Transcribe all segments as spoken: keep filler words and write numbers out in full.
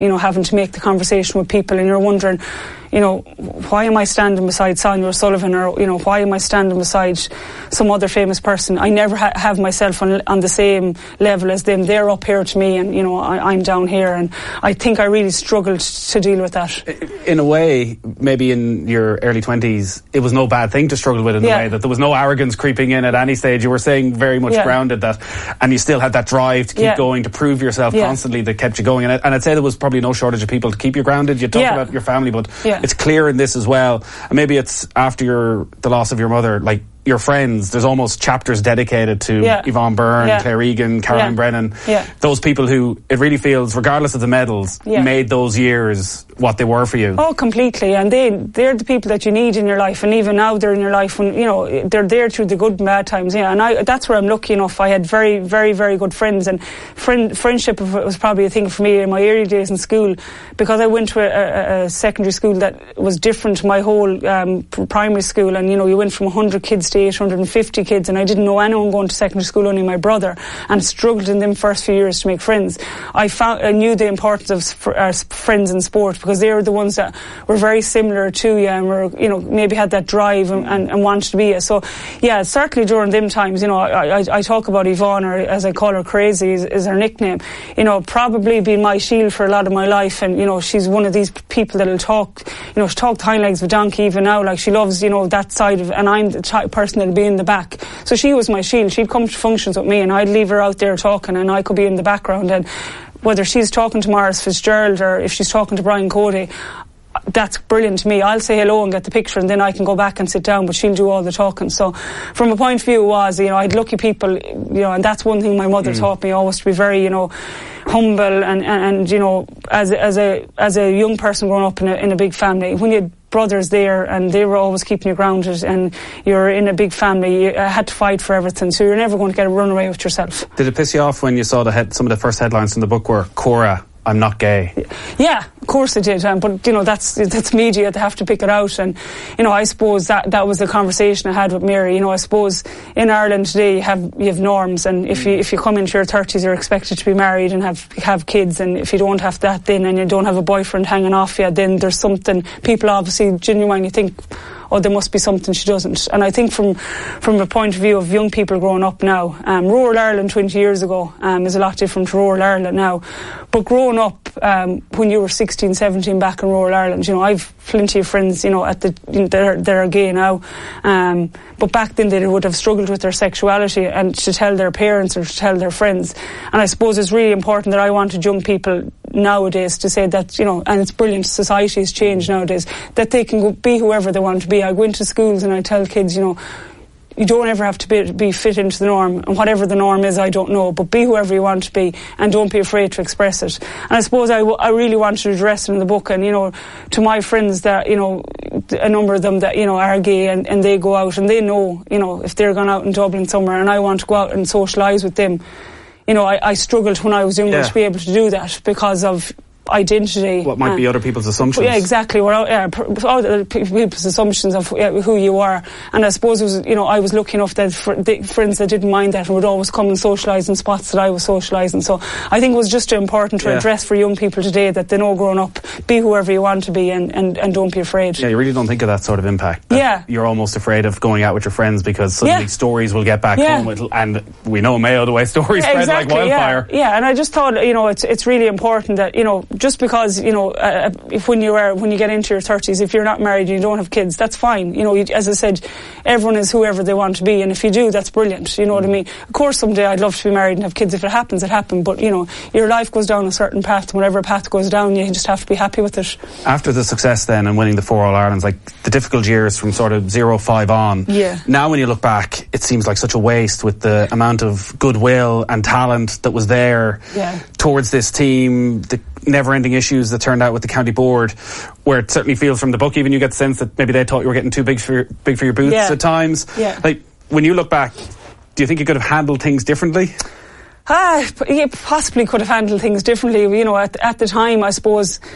you know, having to make the conversation with people, and you're wondering, you know, why am I standing beside Sonia O'Sullivan, or, you know, why am I standing beside some other famous person? I never ha- have myself on, on the same level as them. They're up here to me, and, you know, I, I'm down here, and I think I really struggled to deal with that. In a way, maybe in your early twenties, it was no bad thing to struggle with, in yeah. the way that there was no arrogance creeping in at any stage. You were saying very much yeah. grounded that, and you still had that drive to keep yeah. going, to prove yourself yeah. constantly, that kept you going. And, I, and I'd say there was probably no shortage of people to keep you grounded. You talked yeah. about your family, but yeah. it's clear in this as well, and maybe it's after your the loss of your mother, like your friends, there's almost chapters dedicated to yeah. Yvonne Byrne, yeah. Claire Egan, Caroline yeah. Brennan, yeah. those people who, it really feels, regardless of the medals, yeah. made those years what they were for you. Oh, completely. And they, they're the people that you need in your life, and even now they're in your life when, you know, they're there through the good and bad times. Yeah, and I, that's where I'm lucky enough. I had very, very, very good friends, and friend, friendship was probably a thing for me in my early days in school, because I went to a, a, a secondary school that was different to my whole um, primary school, and, you know, you went from one hundred kids to eight hundred fifty kids, and I didn't know anyone going to secondary school, only my brother, and struggled in them first few years to make friends. I found I knew the importance of fr- uh, friends in sport, because they were the ones that were very similar to you, and were, you know, maybe had that drive and, and, and wanted to be you. So yeah, certainly during them times, you know, I, I, I talk about Yvonne, or as I call her, Crazy is, is her nickname, you know, probably been my shield for a lot of my life. And, you know, she's one of these people that'll talk, you know, she talked hind legs with Donkey even now, like she loves, you know, that side of, and I'm the type of person that'll be in the back. So she was my shield. She'd come to functions with me, and I'd leave her out there talking, and I could be in the background. And whether she's talking to Maurice Fitzgerald or if she's talking to Brian Cody, that's brilliant to me. I'll say hello and get the picture, and then I can go back and sit down, but she'll do all the talking. So from a point of view was, you know, I had lucky people, you know, and that's one thing my mother mm. taught me, always to be very, you know, humble, and, and, and you know, as, as a as a young person growing up in a, in a big family, when you had brothers there and they were always keeping you grounded, and you're in a big family, you had to fight for everything, so you're never going to get a run away with yourself. Did it piss you off when you saw the head, some of the first headlines from the book were Cora, I'm not gay? Yeah, of course it did, um, but you know, that's that's media, they have to pick it out. And you know, I suppose that that was the conversation I had with Mary. You know, I suppose in Ireland today you have you have norms, and if you if you come into your thirties, you're expected to be married and have have kids, and if you don't have that then, and you don't have a boyfriend hanging off you, then there's something, people obviously genuinely think, oh, there must be something she doesn't. And I think from from a point of view of young people growing up now, um, rural Ireland twenty years ago um, is a lot different to rural Ireland now. But growing up, um, when you were sixteen, seventeen back in rural Ireland, you know, I've plenty of friends, you know, at the you know, they're, they're gay now. Um, but back then they would have struggled with their sexuality, and to tell their parents or to tell their friends. And I suppose it's really important that I wanted young people nowadays to say that, you know, and it's brilliant, society has changed nowadays, that they can go be whoever they want to be. I go into schools and I tell kids, you know, you don't ever have to be, be fit into the norm, and whatever the norm is, I don't know, but be whoever you want to be, and don't be afraid to express it. And I suppose I, w- I really wanted to address it in the book, and, you know, to my friends that, you know, a number of them that, you know, are gay, and, and they go out and they know, you know, if they're gone out in Dublin somewhere and I want to go out and socialise with them, you know, I, I struggled when I was younger yeah. to be able to do that because of identity. What might uh, be other people's assumptions. Yeah, exactly. Well, yeah, other people's assumptions of yeah, who you are. And I suppose it was, you know, I was lucky enough that fr- the friends that didn't mind that and would always come and socialise in spots that I was socialising. So I think it was just important to yeah. address for young people today that they know growing up, be whoever you want to be, and, and, and don't be afraid. Yeah, you really don't think of that sort of impact. Yeah. You're almost afraid of going out with your friends because suddenly yeah. stories will get back yeah. home with, and we know Mayo the way stories yeah, spread exactly, like wildfire. Yeah. yeah, and I just thought, you know, it's it's really important that, you know, just because, you know, uh, if when you are when you get into your thirties, if you're not married and you don't have kids, that's fine. You know, you, as I said, everyone is whoever they want to be, and if you do, that's brilliant. You know what I mean? Of course, someday I'd love to be married and have kids. If it happens, it happens. But, you know, your life goes down a certain path, and whatever path goes down, you just have to be happy with it. After the success then and winning the four All-Irelands, like the difficult years from sort of zero five on, yeah. now when you look back, it seems like such a waste with the amount of goodwill and talent that was there yeah. towards this team, the never-ending issues that turned out with the county board, where it certainly feels from the book, even you get the sense that maybe they thought you were getting too big for your, big for your boots yeah. at times. Yeah. Like, when you look back, do you think you could have handled things differently? Ah, you possibly could have handled things differently. You know, at, at the time, I suppose,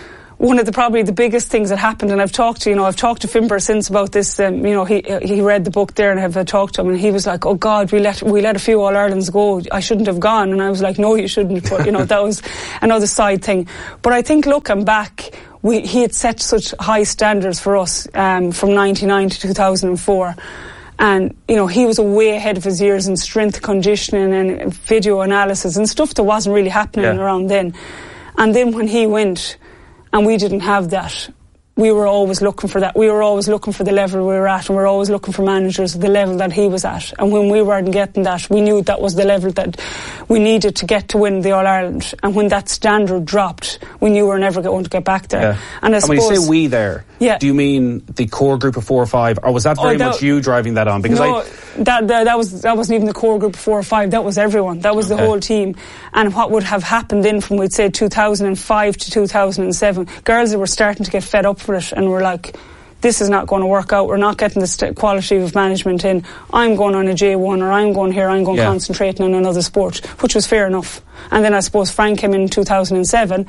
one of the probably the biggest things that happened, and I've talked to, you know, I've talked to Finbar since about this, um, you know, he he read the book there and I've uh, talked to him, and he was like, oh God, we let we let a few All-Irelands go, I shouldn't have gone. And I was like, no, you shouldn't, but you know, that was another side thing. But I think looking back, we, he had set such high standards for us um, from ninety-nine to two thousand four. And, you know, he was way ahead of his years in strength conditioning and video analysis and stuff that wasn't really happening yeah. around then. And then when he went, and we didn't have that, we were always looking for that. We were always looking for the level we were at, and we were always looking for managers at the level that he was at. And when we weren't getting that, we knew that was the level that we needed to get to win the All-Ireland. And when that standard dropped, we knew we were never going to get back there. Yeah. And, I and suppose, when you say we there, yeah. do you mean the core group of four or five, or was that very oh, that, much you driving that on? Because no, I, that, that that was that wasn't even the core group of four or five. That was everyone. That was the okay. whole team. And what would have happened then from, we'd say, two thousand five to two thousand seven, girls that were starting to get fed up with it and were like, this is not going to work out, we're not getting the st- quality of management in, I'm going on a J one, or I'm going here, I'm going yeah. concentrating on another sport, which was fair enough. And then I suppose Frank came in in two thousand seven.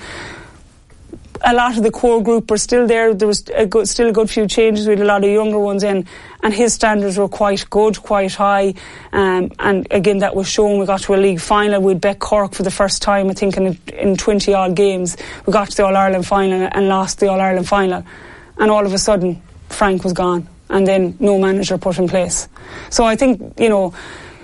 A lot of the core group were still there. There was a good, still a good few changes. We had a lot of younger ones in, and his standards were quite good, quite high. Um, and again, that was shown. We got to a league final. We'd bet Cork for the first time, I think, in in twenty odd games. We got to the All Ireland final and lost the All Ireland final. And all of a sudden, Frank was gone, and then no manager put in place. So I think, you know,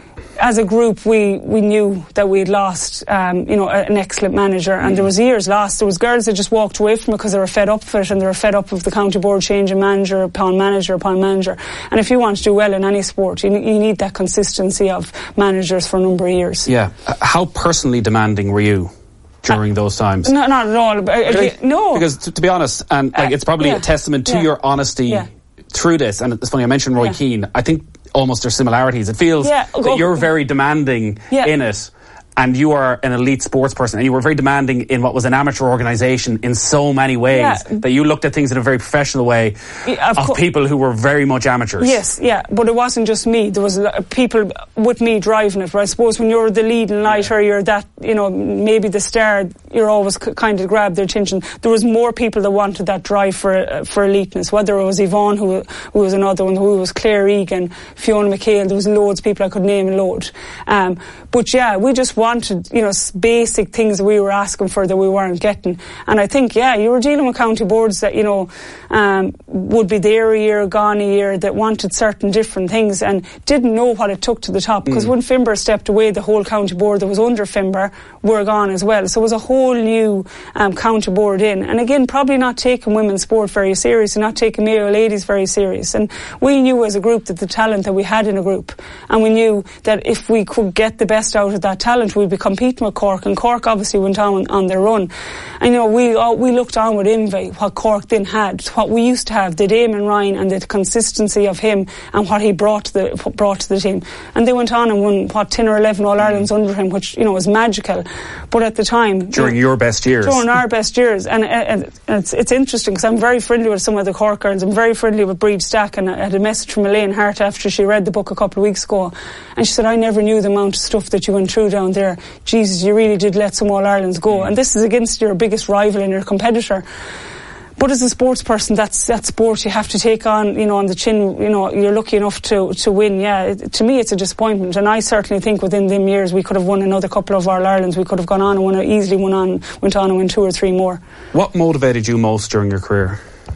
as a group, we, we knew that we had lost, um, you know, an excellent manager, and mm. there was years lost. There was girls that just walked away from it because they were fed up with it, and they were fed up with the county board changing manager upon manager upon manager. And if you want to do well in any sport, you, you need that consistency of managers for a number of years. Yeah. How personally demanding were you during uh, those times? No, not at all. Again, no. Because to, to be honest, and like, uh, it's probably yeah. a testament to yeah. your honesty yeah. through this. And it's funny, I mentioned Roy yeah. Keane. I think almost there's similarities. It feels yeah. that you're very demanding yeah. in it, and you are an elite sports person, and you were very demanding in what was an amateur organisation in so many ways, yeah. that you looked at things in a very professional way yeah, of, of co- people who were very much amateurs. Yes, yeah, but it wasn't just me. There was people with me driving it. But I suppose when you're the leading light, yeah. or you're that, you know, maybe the star, you're always c- kind of grab their attention. There was more people that wanted that drive for uh, for eliteness, whether it was Yvonne, who, who was another one, who was Claire Egan, Fiona McHale. There was loads of people I could name and load. Um, but yeah, we just wanted, you know, basic things that we were asking for that we weren't getting. And I think, yeah, you were dealing with county boards that, you know, um, would be there a year, gone a year, that wanted certain different things and didn't know what it took to the top. Because mm. when Finbar stepped away, the whole county board that was under Finbar were gone as well. So it was a whole new um, county board in. And again, probably not taking women's sport very serious and not taking Mayo ladies very serious. And we knew as a group that the talent that we had in a group, and we knew that if we could get the best out of that talent, we'd be competing with Cork. And Cork obviously went on on their run. And, you know, we uh, we looked on with envy what Cork then had, what we used to have, the Damon Ryan and the consistency of him and what he brought to the brought to the team. And they went on and won, what, ten or eleven All-Irelands mm. under him, which, you know, was magical. But at the time... During you know, your best years. During our best years. And, and, and it's, it's interesting because I'm very friendly with some of the Cork girls. I'm very friendly with Breed Stack, and I had a message from Elaine Hart after she read the book a couple of weeks ago. And she said, I never knew the amount of stuff that you went through down there. Jesus, you really did let some All-Irelands go. Mm. And this is against your biggest rival and your competitor. But as a sports person, that's that sport you have to take on, you know, on the chin. You know, you're lucky enough to to win. Yeah, it, to me, it's a disappointment, and I certainly think within them years we could have won another couple of All-Irelands. We could have gone on and won easily, won on, went on and won two or three more. What motivated you most during your career?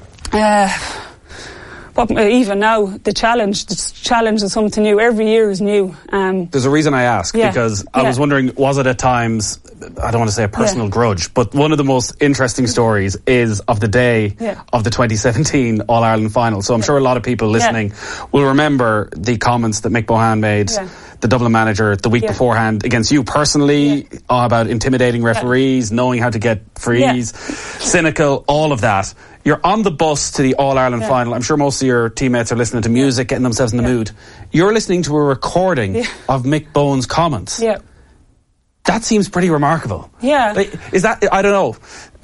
Uh, But even now, the challenge, the challenge is something new. Every year is new. Um, There's a reason I ask, yeah, because I yeah. was wondering, was it at times, I don't want to say a personal yeah. grudge, but one of the most interesting stories is of the day yeah. of the twenty seventeen All-Ireland final. So I'm yeah. sure a lot of people listening yeah. will remember the comments that Mick Bohan made, yeah. the Dublin manager, the week yeah. beforehand against you personally, yeah. about intimidating referees, yeah. knowing how to get frees, yeah. cynical, all of that. You're on the bus to the All-Ireland yeah. final. I'm sure most of your teammates are listening to music, getting themselves in the yeah. mood. You're listening to a recording yeah. of Mick Bohan's comments. Yeah. That seems pretty remarkable. Yeah. Like, is that, I don't know,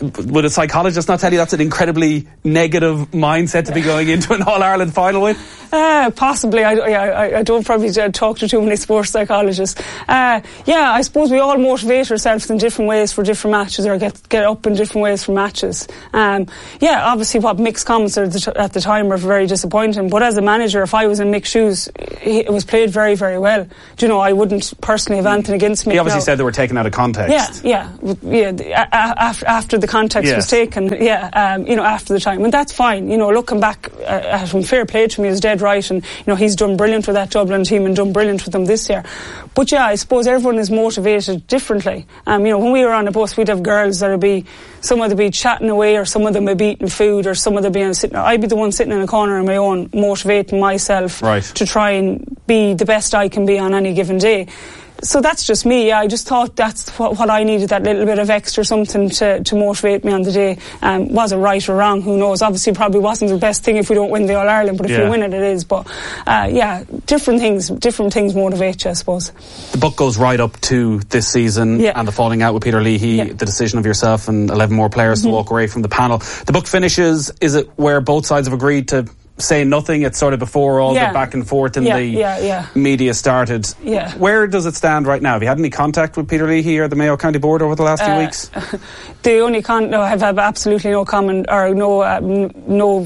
would a psychologist not tell you that's an incredibly negative mindset to be going into an All-Ireland final with? Uh, possibly. I, I, I don't probably talk to too many sports psychologists. Uh, yeah, I suppose we all motivate ourselves in different ways for different matches, or get get up in different ways for matches. Um, yeah, obviously what Mick's comments at the, at the time were very disappointing, but as a manager, if I was in Mick's shoes, it was played very, very well. Do you know, I wouldn't personally have anything against Mick. He obviously now. said they were taken out of context. Yeah, yeah, yeah. After, after the context yes. was taken, yeah, um, you know, after the time, and that's fine. You know, looking back uh, at him, fair play to me, is dead right, and you know he's done brilliant with that Dublin team and done brilliant with them this year. But yeah, I suppose everyone is motivated differently. Um, you know, when we were on a bus, we'd have girls that would be, some of them would be chatting away, or some of them would be eating food, or some of them would be sitting. I'd be the one sitting in a corner on my own, motivating myself right. to try and be the best I can be on any given day. So that's just me. I just thought that's what, what I needed, that little bit of extra something to, to motivate me on the day. Um, was it right or wrong? Who knows? Obviously, probably wasn't the best thing if we don't win the All-Ireland, but if yeah. we win it, it is. But uh, yeah, different things, different things motivate you, I suppose. The book goes right up to this season yeah. and the falling out with Peter Leahy, yeah. the decision of yourself and eleven more players mm-hmm. to walk away from the panel. The book finishes. Is it where both sides have agreed to say nothing? It's sort of before all yeah. the back and forth in yeah, the yeah, yeah. media started. Yeah. Where does it stand right now? Have you had any contact with Peter Leahy or the Mayo County Board over the last few uh, weeks? The only con- no, I have, have absolutely no comment or no uh, no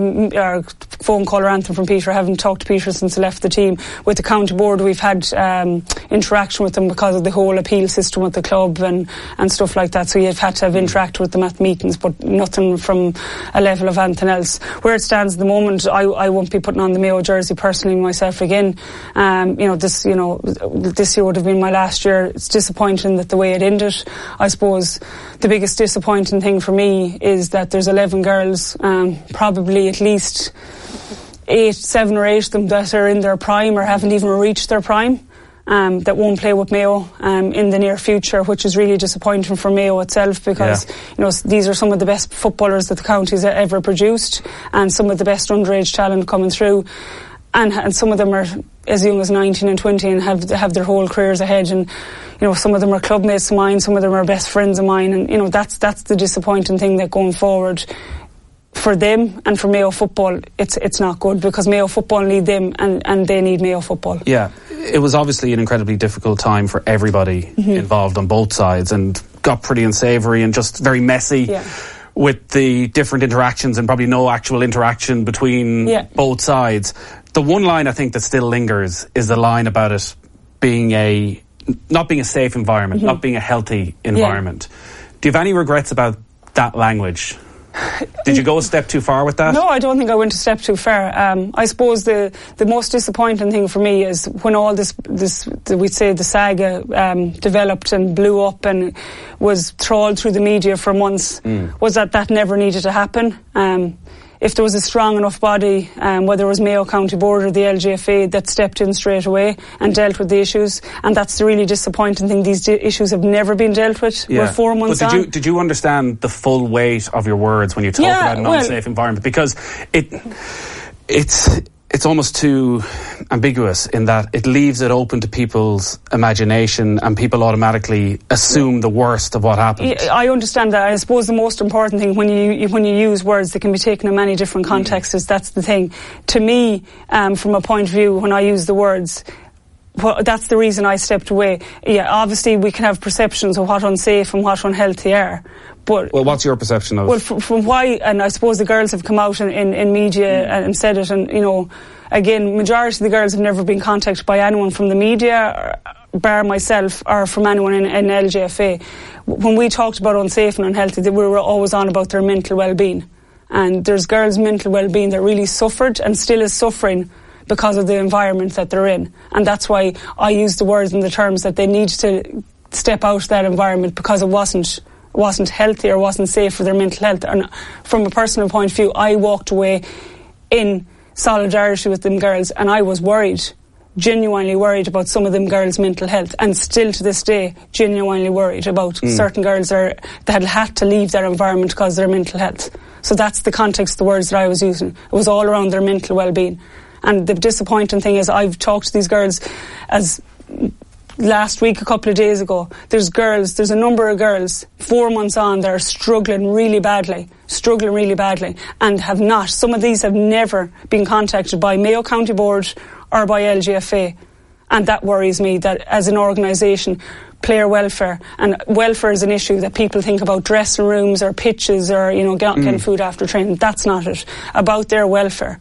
uh, phone call or anything from Peter. I haven't talked to Peter since he left the team. With the county board, we've had um, interaction with them because of the whole appeal system with the club and, and stuff like that. So you've had to have interact with them at meetings, but nothing from a level of anything else. Where it stands at the moment, I, I won't be putting on the Mayo jersey personally myself again. Um, you know, this you know this year would have been my last year. It's disappointing that the way it ended. I suppose the biggest disappointing thing for me is that there's eleven girls, um, probably at least eight, seven or eight of them that are in their prime or haven't even reached their prime, um, that won't play with Mayo um, in the near future, which is really disappointing for Mayo itself because yeah. you know these are some of the best footballers that the county's ever produced and some of the best underage talent coming through, and, and some of them are as young as nineteen and twenty and have have their whole careers ahead, and you know some of them are club mates of mine, some of them are best friends of mine, and you know that's that's the disappointing thing, that going forward for them and for Mayo football, it's it's not good, because Mayo football need them and, and they need Mayo football. Yeah, it was obviously an incredibly difficult time for everybody mm-hmm. involved on both sides, and got pretty unsavoury and just very messy yeah. with the different interactions and probably no actual interaction between yeah. both sides. The one line I think that still lingers is the line about it being a not being a safe environment, mm-hmm. not being a healthy environment. Yeah. Do you have any regrets about that language? Did you go a step too far with that? No, I don't think I went a step too far. Um, I suppose the, the most disappointing thing for me is when all this, this the, we'd say the saga um, developed and blew up and was trawled through the media for months, mm. was that that never needed to happen. Um, if there was a strong enough body, um, whether it was Mayo County Board or the L G F A, that stepped in straight away and dealt with the issues, and that's the really disappointing thing. These di- issues have never been dealt with. Yeah. We're four months but did on. You, did you understand the full weight of your words when you talk yeah, about an unsafe well, environment? Because it, it's it's almost too ambiguous in that it leaves it open to people's imagination and people automatically assume the worst of what happened. I understand that. I suppose the most important thing when you when you use words that can be taken in many different contexts, mm. that's the thing. To me, um, from a point of view, when I use the words, well, that's the reason I stepped away. Yeah, obviously we can have perceptions of what unsafe and what unhealthy are. But, well, what's your perception of it? Well, from, from why, and I suppose the girls have come out in, in, in media mm. and said it, and, you know, again, majority of the girls have never been contacted by anyone from the media, or, bar myself, or from anyone in, in L G F A. When we talked about unsafe and unhealthy, we were always on about their mental well-being. And there's girls' mental well-being that really suffered and still is suffering because of the environment that they're in. And that's why I use the words and the terms that they need to step out of that environment, because it wasn't wasn't healthy or wasn't safe for their mental health. And from a personal point of view, I walked away in solidarity with them girls, and I was worried, genuinely worried about some of them girls' mental health, and still to this day genuinely worried about mm. certain girls are, that had had to leave their environment because of their mental health. So that's the context, the words that I was using. It was all around their mental well-being. And the disappointing thing is I've talked to these girls as last week, a couple of days ago, there's girls, there's a number of girls, four months on, that are struggling really badly, struggling really badly, and have not, some of these have never been contacted by Mayo County Board or by L G F A. And that worries me, that as an organisation, player welfare, and welfare is an issue that people think about dressing rooms or pitches or, you know, getting mm. food after training. That's not it. About their welfare.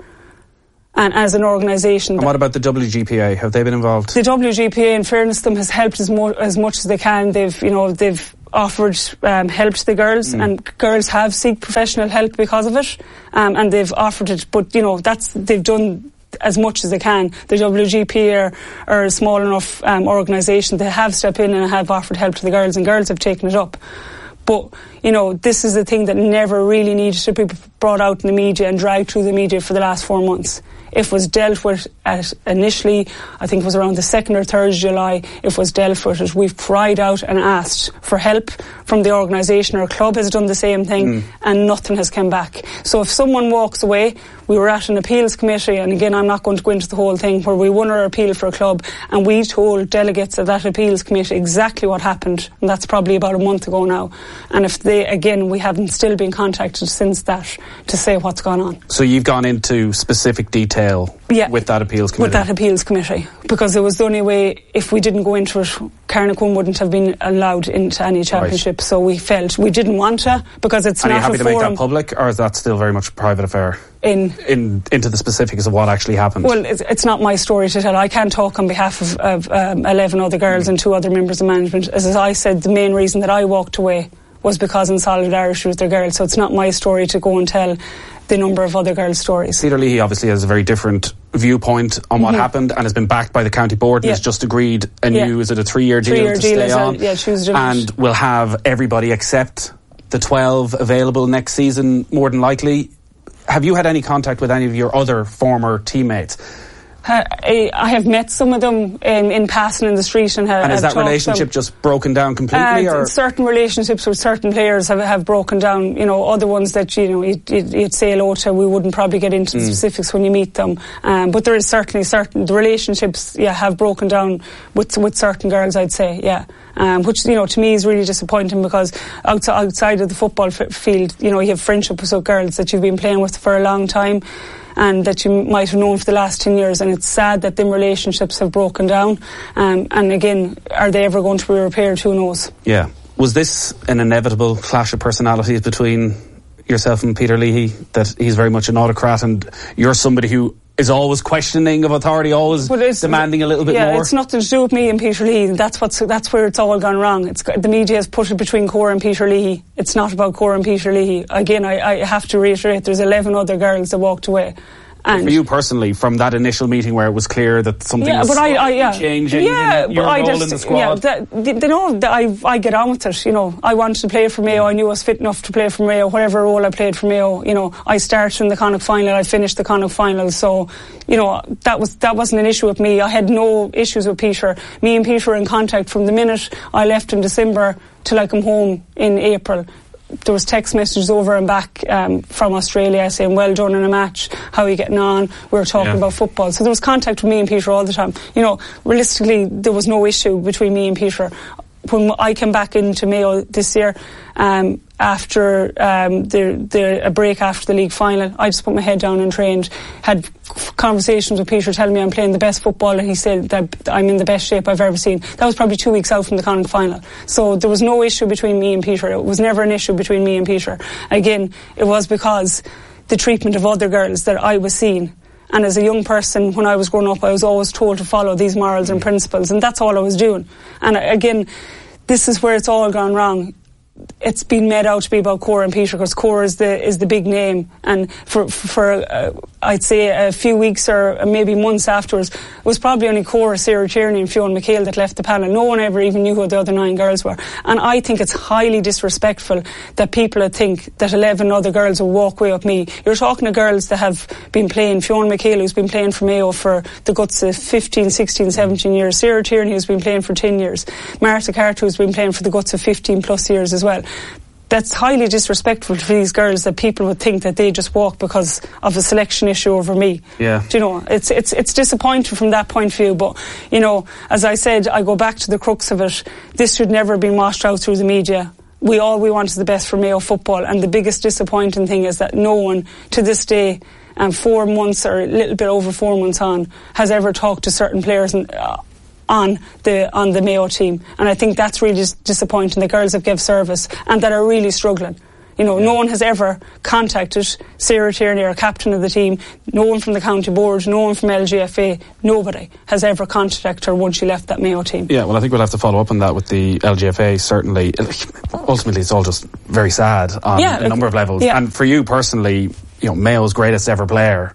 And as an organisation... And what about the W G P A? Have they been involved? The W G P A, in fairness to them, has helped as, mo- as much as they can. They've, you know, they've offered um, help to the girls, mm. and girls have sought professional help because of it, um, and they've offered it. But, you know, that's they've done as much as they can. The W G P A are, are a small enough um, organisation. They have stepped in and have offered help to the girls, and girls have taken it up. But, you know, this is a thing that never really needed to be brought out in the media and dragged through the media for the last four months. It was dealt with at initially, I think it was around the second or third of July, it was dealt with it. We've cried out and asked for help from the organisation. Our club has done the same thing, mm. and nothing has come back. So if someone walks away, we were at an appeals committee, and again, I'm not going to go into the whole thing, where we won our appeal for a club, and we told delegates of that appeals committee exactly what happened, and that's probably about a month ago now. And if they, again, we haven't still been contacted since that to say what's gone on. So you've gone into specific detail yeah, with that appeals committee? With that appeals committee, because it was the only way. If we didn't go into it, Carnacon wouldn't have been allowed into any championship. Right. So we felt we didn't want to, because it's and not are you happy a to forum. make that public, or is that still very much a private affair? In, in into the specifics of what actually happened? Well, it's, it's not my story to tell. I can't talk on behalf of, of um, eleven other girls mm. and two other members of management. As I said, the main reason that I walked away was because in solidarity with their girls. So it's not my story to go and tell the number of other girls' stories. Peter Leahy obviously has a very different viewpoint on what mm-hmm. happened, and has been backed by the county board, and yeah. has just agreed a new, yeah. is it a three-year deal three-year to deal stay on? A, yeah, choose a and will have everybody except the twelve available next season, more than likely. Have you had any contact with any of your other former teammates? Uh, I have met some of them in, in passing in the street, and have. And is have that relationship just broken down completely? Uh, or? Certain relationships with certain players have, have broken down. You know, other ones that you know you'd, you'd say hello to. We wouldn't probably get into mm. the specifics when you meet them. Um, but there is certainly certain the relationships, yeah, have broken down with with certain girls. I'd say, yeah. Um, which, you know, to me is really disappointing, because outside, outside of the football f- field, you know, you have friendships with girls that you've been playing with for a long time, and that you might have known for the last ten years, and it's sad that them relationships have broken down. Um, and again, are they ever going to be repaired? Who knows? Yeah. Was this an inevitable clash of personalities between yourself and Peter Leahy, that he's very much an autocrat and you're somebody who is always questioning of authority, always demanding a little bit yeah, more? Yeah, it's nothing to do with me and Peter Leahy. That's what's that's where it's all gone wrong. It's the media has put it between Cora and Peter Leahy. It's not about Cora and Peter Leahy. Again, I, I have to reiterate, there's eleven other girls that walked away. And for you personally, from that initial meeting where it was clear that something yeah, was but I, I, yeah. changing, yeah, your but I role just, in the squad, yeah, that, they, they know that I, I get on with it. You know, I wanted to play for Mayo. I knew I was fit enough to play for Mayo. Whatever role I played for Mayo, you know, I started in the Connacht final. I finished the Connacht final. So, you know, that was that wasn't an issue with me. I had no issues with Peter. Me and Peter were in contact from the minute I left in December till I come home in April. There was text messages over and back um, from Australia saying, well done in a match, how are you getting on? We were talking yeah. about football. So there was contact with me and Peter all the time. You know, realistically, there was no issue between me and Peter. When I came back into Mayo this year, um, after um, the, the, a break after the league final, I just put my head down and trained, had conversations with Peter telling me I'm playing the best football, and he said that I'm in the best shape I've ever seen. That was probably two weeks out from the Connacht final. So there was no issue between me and Peter. It was never an issue between me and Peter. Again, it was because the treatment of other girls that I was seeing. And as a young person, when I was growing up, I was always told to follow these morals and principles, and that's all I was doing. And again, this is where it's all gone wrong. It's been made out to be about Cora and Peter, because Cora is the is the big name, and for for uh, I'd say a few weeks or maybe months afterwards, it was probably only Cora, Sarah Tierney and Fionn McHale that left the panel. No one ever even knew who the other nine girls were. And I think it's highly disrespectful that people think that eleven other girls will walk away with me. You're talking to girls that have been playing, Fionn McHale, who's been playing for Mayo for the guts of fifteen, sixteen, seventeen years, Sarah Tierney, who's been playing for ten years, Martha Carter, who's been playing for the guts of fifteen plus years as well. that's highly disrespectful to these girls, that people would think that they just walk because of a selection issue over me. Yeah. Do you know, it's it's it's disappointing from that point of view. But, you know, as I said, I go back to the crux of it. This should never be washed out through the media. We all we want is the best for Mayo football, and the biggest disappointing thing is that no one to this day, and four months or a little bit over four months on, has ever talked to certain players and, uh, on the on the Mayo team. And I think that's really dis- disappointing. The girls have given service and that are really struggling. You know, yeah. No one has ever contacted Sarah Tierney, our captain of the team, no one from the county board, no one from L G F A, nobody has ever contacted her once she left that Mayo team. Yeah, well, I think we'll have to follow up on that with the L G F A, certainly. Ultimately, it's all just very sad on yeah, a number of levels. Yeah. And for you personally, you know, Mayo's greatest ever player,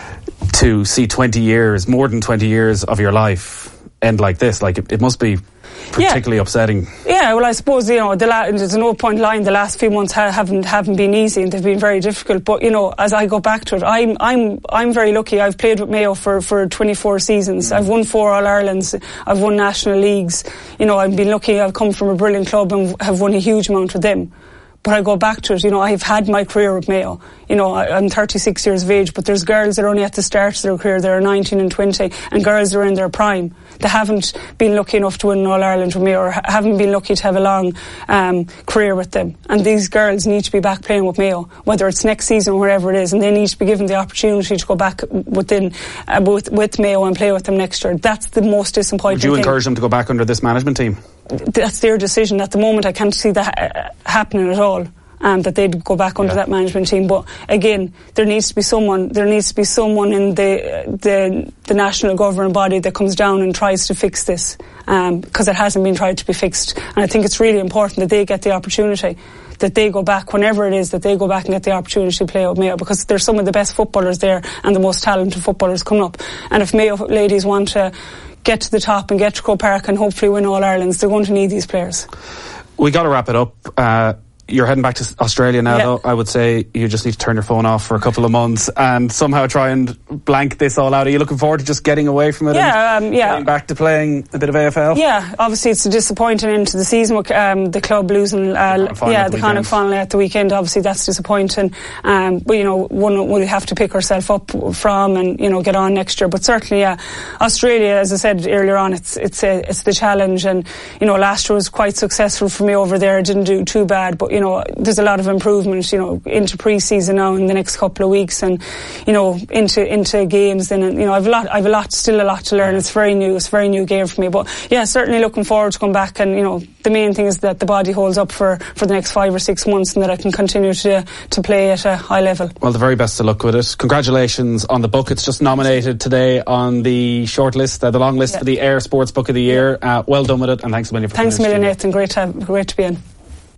to see twenty years, more than twenty years of your life end like this, like it, it must be particularly yeah. upsetting. Yeah, well, I suppose, you know, the la- there's no point lying. The last few months ha- haven't haven't been easy, and they've been very difficult. But, you know, as I go back to it, I'm I'm I'm very lucky. I've played with Mayo for, for twenty-four seasons. Mm. I've won four All Irelands. I've won national leagues. You know, I've been lucky. I've come from a brilliant club and have won a huge amount with them. But I go back to it, you know, I've had my career with Mayo. You know, I, I'm thirty-six years of age, but there's girls that are only at the start of their career. They're nineteen and twenty, and girls that are in their prime. They haven't been lucky enough to win an All-Ireland with Mayo, or ha- haven't been lucky to have a long um, career with them. And these girls need to be back playing with Mayo, whether it's next season or wherever it is, and they need to be given the opportunity to go back within uh, with, with Mayo and play with them next year. That's the most disappointing thing. Would you encourage them to go back under this management team? That's their decision. At the moment, I can't see that ha- happening at all. Um, that they'd go back under yeah. that management team. But again, there needs to be someone. There needs to be someone in the the, the national governing body that comes down and tries to fix this, um, because it hasn't been tried to be fixed. And I think it's really important that they get the opportunity, that they go back whenever it is, that they go back and get the opportunity to play with Mayo, because there's some of the best footballers there and the most talented footballers coming up. And if Mayo ladies want to get to the top and get to Croke Park and hopefully win All Irelands, they're going to need these players. We got to wrap it up. Uh, You're heading back to Australia now, yeah. though. I would say you just need to turn your phone off for a couple of months and somehow try and blank this all out. Are you looking forward to just getting away from it yeah, and um, yeah. getting back to playing a bit of A F L? Yeah, obviously it's a disappointing end to the season with um, the club losing uh, the yeah, the the Connacht final at the weekend. Obviously that's disappointing. Um, but, you know, one will have to pick herself up from and, you know, get on next year. But certainly, yeah, Australia, as I said earlier on, it's it's a, it's the challenge. And, you know, last year was quite successful for me over there. I didn't do too bad. But, you know, there's a lot of improvement, you know, into pre-season now in the next couple of weeks, and, you know, into into games. And, you know, I've a lot, I've a lot, still a lot to learn. It's very new, it's a very new game for me. But yeah, certainly looking forward to come back. And, you know, the main thing is that the body holds up for, for the next five or six months, and that I can continue to to play at a high level. Well, the very best of luck with it. Congratulations on the book. It's just nominated today on the short list, uh, the long list yeah. for the Air Sports Book of the Year. Uh, well done with it, and thanks a million for thanks a million, coming. Nathan. Great to have, great to be in.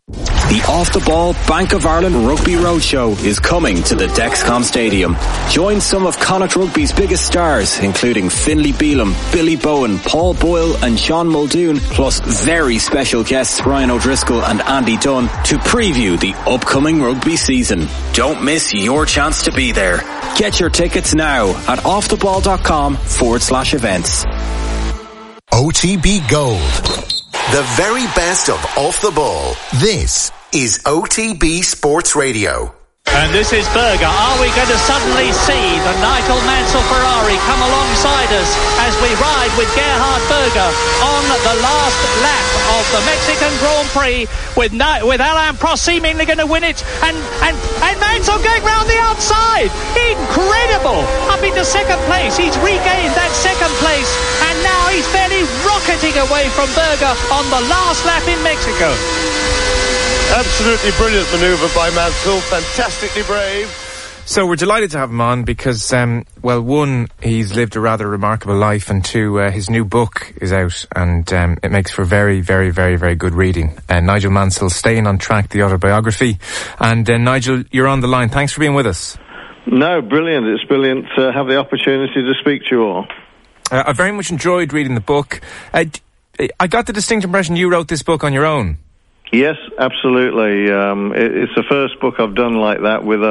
The Off the Ball Bank of Ireland Rugby Roadshow is coming to the Dexcom Stadium. Join some of Connacht Rugby's biggest stars, including Finlay Bealham, Billy Bowen, Paul Boyle and Sean Muldoon, plus very special guests Ryan O'Driscoll and Andy Dunn, to preview the upcoming rugby season. Don't miss your chance to be there. Get your tickets now at offtheball.com forward slash events. O T B Gold. The very best of Off the Ball. This is O T B Sports Radio. And this is Berger. Are we going to suddenly see the Nigel Mansell Ferrari come alongside us as we ride with Gerhard Berger on the last lap of the Mexican Grand Prix, with Na- with Alain Prost seemingly going to win it, and, and, and Mansell going round the outside. Incredible! Up into second place. He's regained that second place, and now he's fairly rocketing away from Berger on the last lap in Mexico. Absolutely brilliant manoeuvre by Mansell, fantastically brave. So we're delighted to have him on because, um, well, one, he's lived a rather remarkable life, and two, uh, his new book is out, and um, it makes for very, very, very, very good reading. Uh, Nigel Mansell, Staying on Track, the autobiography. And uh, Nigel, you're on the line. Thanks for being with us. No, brilliant. It's brilliant to have the opportunity to speak to you all. Uh, I very much enjoyed reading the book. Uh, I got the distinct impression you wrote this book on your own. Yes, absolutely. Um, it, it's the first book I've done like that with a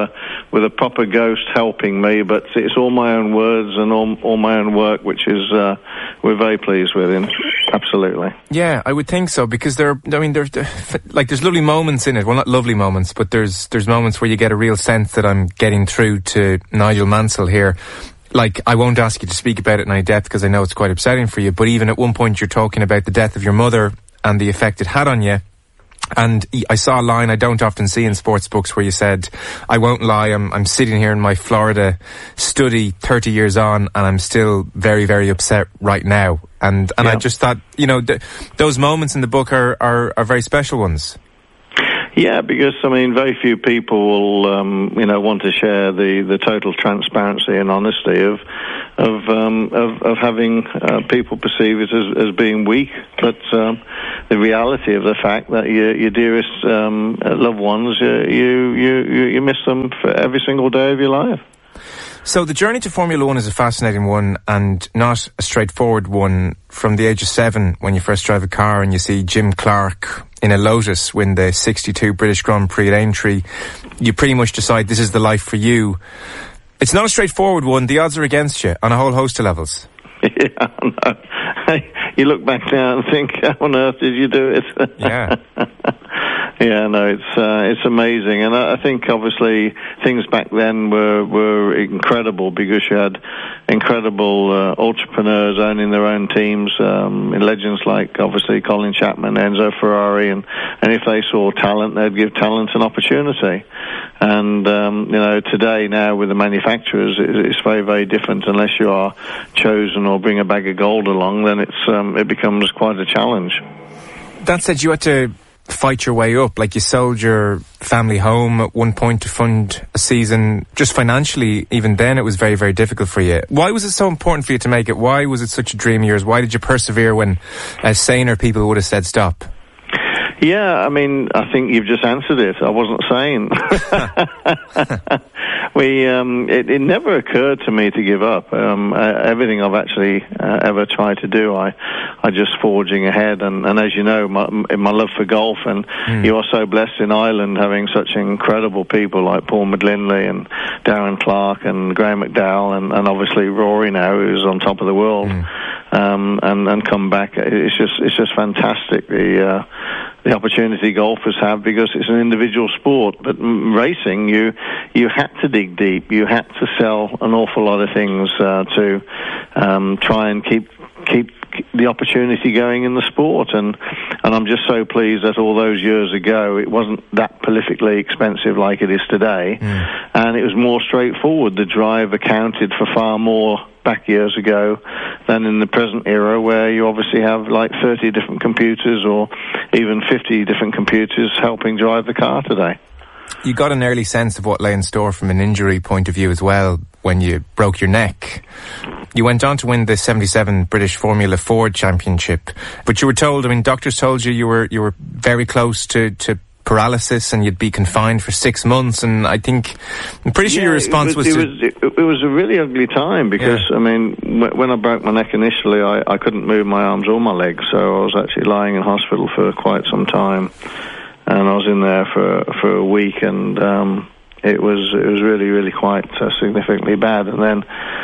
with a proper ghost helping me, but it's all my own words and all, all my own work, which is uh, we're very pleased with him. Absolutely. Yeah, I would think so, because there, I mean, there's like there's lovely moments in it. Well, not lovely moments, but there's there's moments where you get a real sense that I'm getting through to Nigel Mansell here. Like, I won't ask you to speak about it in any depth because I know it's quite upsetting for you, but even at one point you're talking about the death of your mother and the effect it had on you. And I saw a line I don't often see in sports books where you said, I won't lie, I'm, I'm sitting here in my Florida study thirty years on and I'm still very, very upset right now. And and yeah. I just thought, you know, th- those moments in the book are, are, are very special ones. Yeah, because, I mean, very few people will, um, you know, want to share the, the total transparency and honesty of of um, of, of having uh, people perceive it as, as being weak. But um, the reality of the fact that your, your dearest um, loved ones, you, you, you, you miss them for every single day of your life. So the journey to Formula One is a fascinating one and not a straightforward one. From the age of seven, when you first drive a car and you see Jim Clark in a Lotus win the sixty-two British Grand Prix at Aintree, you pretty much decide this is the life for you. It's not a straightforward one. The odds are against you on a whole host of levels. Yeah, no. You look back now and think, how on earth did you do it? Yeah. Yeah, no, it's uh, it's amazing, and I, I think obviously things back then were were incredible because you had incredible uh, entrepreneurs owning their own teams, um, legends like obviously Colin Chapman, Enzo Ferrari, and and if they saw talent, they'd give talent an opportunity. And um, you know, today now with the manufacturers, it, it's very very different. Unless you are chosen or bring a bag of gold along, then it's um, it becomes quite a challenge. That said, you had to fight your way up. Like, you sold your family home at one point to fund a season. Just financially, even then, it was very, very difficult for you. Why was it so important for you to make it? Why was it such a dream of yours? Why did you persevere when uh, saner people would have said stop? Yeah, I mean, I think you've just answered it. I wasn't sane. we, um, it, it never occurred to me to give up. Um, uh, everything I've actually uh, ever tried to do, I, I just forging ahead. And, and as you know, my, my love for golf, and mm. you are so blessed in Ireland having such incredible people like Paul McGlinley and Darren Clark and Graham McDowell, and, and obviously Rory now, who's on top of the world, mm. um, and, and come back. It's just, it's just fantastic. The, uh, the opportunity golfers have, because it's an individual sport. But racing, you you had to dig deep. You had to sell an awful lot of things uh, to um, try and keep keep the opportunity going in the sport. And and I'm just so pleased that all those years ago it wasn't that prolifically expensive like it is today, mm. and it was more straightforward. The drive accounted for far more back years ago than in the present era, where you obviously have like thirty different computers or even fifty different computers helping drive the car today. You got an early sense of what lay in store from an injury point of view as well when you broke your neck. You went on to win the seventy-seven British Formula Ford Championship, but you were told, I mean, doctors told you you were you were very close to, to paralysis and you'd be confined for six months. And I think, I'm pretty sure yeah, your response it was... was, it, to was it, it was a really ugly time because, yeah. I mean, w- when I broke my neck initially, I, I couldn't move my arms or my legs, so I was actually lying in hospital for quite some time. And I was in there for for a week, and um, it was it was really, really quite uh, significantly bad. And then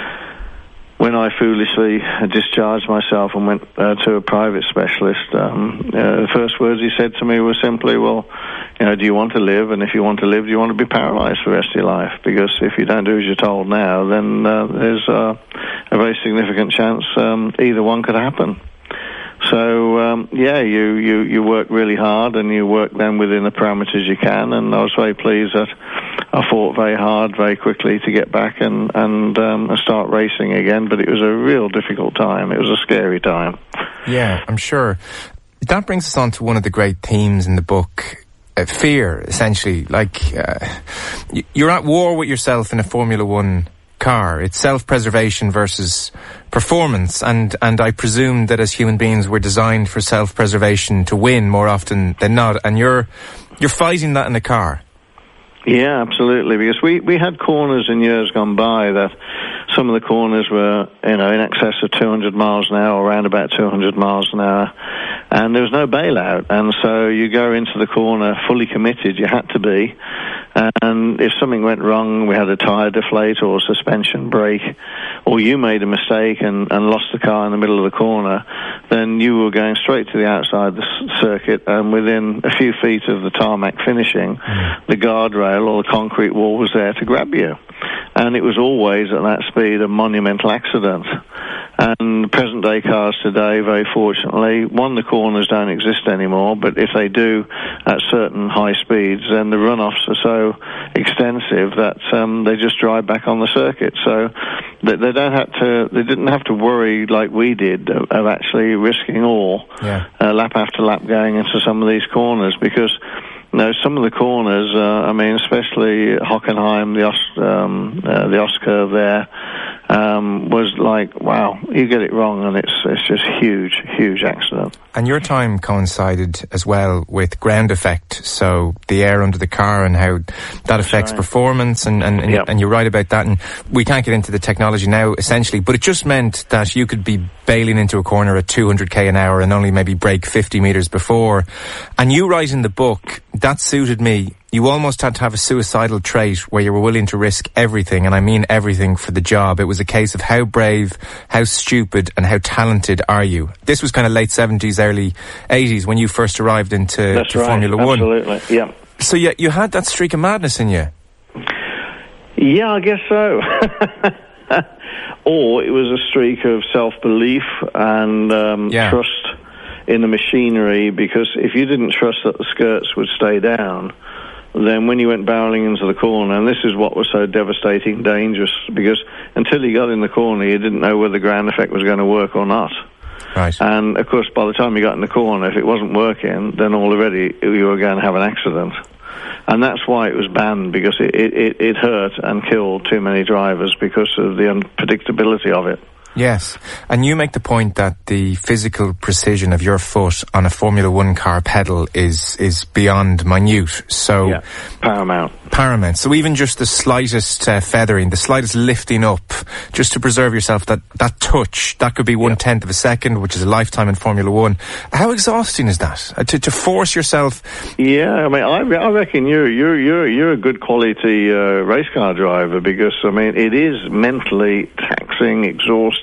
when I foolishly discharged myself and went uh, to a private specialist, um, uh, the first words he said to me were simply, well, you know, do you want to live? And if you want to live, do you want to be paralysed for the rest of your life? Because if you don't do as you're told now, then uh, there's uh, a very significant chance um, either one could happen. So, um, yeah, you, you, you work really hard, and you work then within the parameters you can, and I was very pleased that I fought very hard, very quickly to get back and, and, um, and start racing again, but it was a real difficult time. It was a scary time. Yeah, I'm sure. That brings us on to one of the great themes in the book, uh, fear, essentially. Like, uh, you're at war with yourself in a Formula One car. It's self-preservation versus performance, and and I presume that as human beings we're designed for self-preservation to win more often than not, and you're you're fighting that in a car. Yeah, absolutely, because we, we had corners in years gone by that some of the corners were, you know, in excess of two hundred miles an hour, around about two hundred miles an hour, and there was no bailout. And so you go into the corner fully committed, you had to be, and if something went wrong, we had a tyre deflate or a suspension break, or you made a mistake and, and lost the car in the middle of the corner, then you were going straight to the outside of the s- circuit, and within a few feet of the tarmac finishing, mm. the guardrail or the concrete wall was there to grab you. And it was always at that speed a monumental accident. And present day cars today, very fortunately, one, the corners don't exist anymore, but if they do at certain high speeds, then the runoffs are so extensive that um, they just drive back on the circuit. So they, they don't have to, they didn't have to worry like we did of, of actually risking all yeah. uh, lap after lap going into some of these corners, because no, some of the corners, uh, I mean, especially Hockenheim, the Os, um, uh, the Os curve there, um, was like, wow, you get it wrong and it's it's just huge, huge accident. And your time coincided as well with ground effect, so the air under the car and how that affects right. performance, and, and, and, yep. and you're right about that. And we can't get into the technology now, essentially, but it just meant that you could be bailing into a corner at two hundred k an hour and only maybe brake fifty metres before. And you write in the book, that suited me. You almost had to have a suicidal trait where you were willing to risk everything, and I mean everything, for the job. It was a case of how brave, how stupid, and how talented are you. This was kind of late seventies, early eighties when you first arrived into That's to right, Formula One. Absolutely, yeah. So yeah, you had that streak of madness in you. Yeah, I guess so. Or it was a streak of self-belief and um, yeah. trust in the machinery, because if you didn't trust that the skirts would stay down, then when you went barreling into the corner, and this is what was so devastating, dangerous, because until you got in the corner, you didn't know whether the ground effect was going to work or not. Right. And, of course, by the time you got in the corner, if it wasn't working, then already you were going to have an accident. And that's why it was banned, because it, it, it hurt and killed too many drivers because of the unpredictability of it. Yes, and you make the point that the physical precision of your foot on a Formula One car pedal is is beyond minute. So yeah, paramount. Paramount. So even just the slightest uh, feathering, the slightest lifting up, just to preserve yourself, that, that touch, that could be one tenth of a second, which is a lifetime in Formula One. How exhausting is that? Uh, to, to force yourself? Yeah, I mean, I, I reckon you're you're you're you're a good quality uh, race car driver, because I mean, it is mentally taxing, exhausting.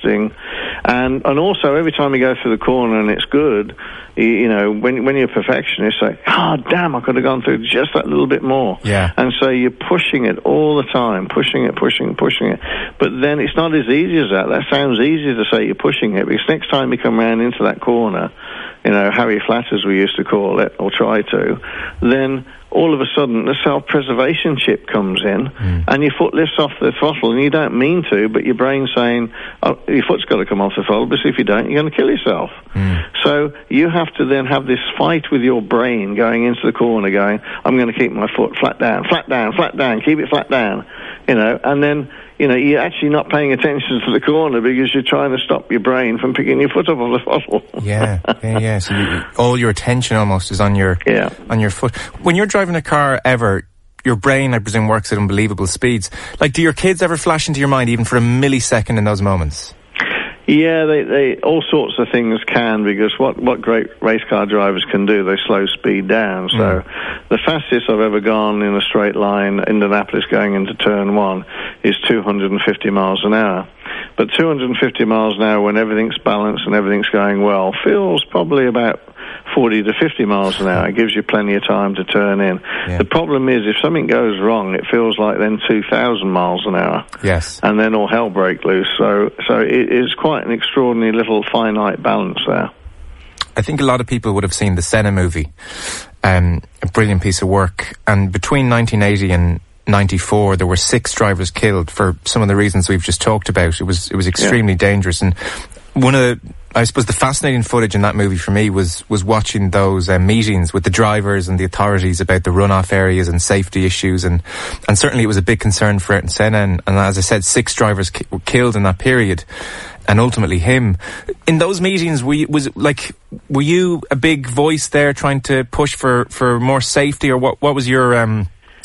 And and also every time you go through the corner and it's good, you, you know, when when you're a perfectionist, like, oh damn, I could have gone through just that little bit more. Yeah. And so you're pushing it all the time, pushing it, pushing, pushing it. But then it's not as easy as that. That sounds easy to say you're pushing it, because next time you come around into that corner, you know, Harry Flat as we used to call it, or try to, then all of a sudden the self-preservation chip comes in mm. and your foot lifts off the throttle, and you don't mean to, but your brain's saying, oh, your foot's got to come off the throttle, because if you don't, you're going to kill yourself. Mm. So you have to then have this fight with your brain going into the corner, going, I'm going to keep my foot flat down, flat down, flat down, keep it flat down, you know, and then, you know, you're actually not paying attention to the corner because you're trying to stop your brain from picking your foot up off the throttle. yeah, yeah, yeah. So you, all your attention almost is on your yeah. on your foot. When you're driving a car ever, your brain, I presume, works at unbelievable speeds. Like, do your kids ever flash into your mind, even for a millisecond in those moments? Yeah, they, they all sorts of things can, because what, what great race car drivers can do, they slow speed down. So mm. the fastest I've ever gone in a straight line, Indianapolis going into turn one, is two hundred fifty miles an hour. But two hundred fifty miles an hour, when everything's balanced and everything's going well, feels probably about forty to fifty miles an hour. It gives you plenty of time to turn in. Yeah. The problem is, if something goes wrong, it feels like then two thousand miles an hour. Yes. And then all hell break loose. So, so it is quite an extraordinary little finite balance there. I think a lot of people would have seen the Senna movie. Um, a brilliant piece of work. And between nineteen eighty and ninety-four, there were six drivers killed for some of the reasons we've just talked about. It was, it was extremely yeah. dangerous. And one of the, I suppose the fascinating footage in that movie for me was was watching those uh, meetings with the drivers and the authorities about the runoff areas and safety issues, and and certainly it was a big concern for Ayrton Senna, and, and as I said, six drivers ki- were killed in that period, and ultimately him. In those meetings, were you, was it like, were you a big voice there trying to push for, for more safety, or what what was your um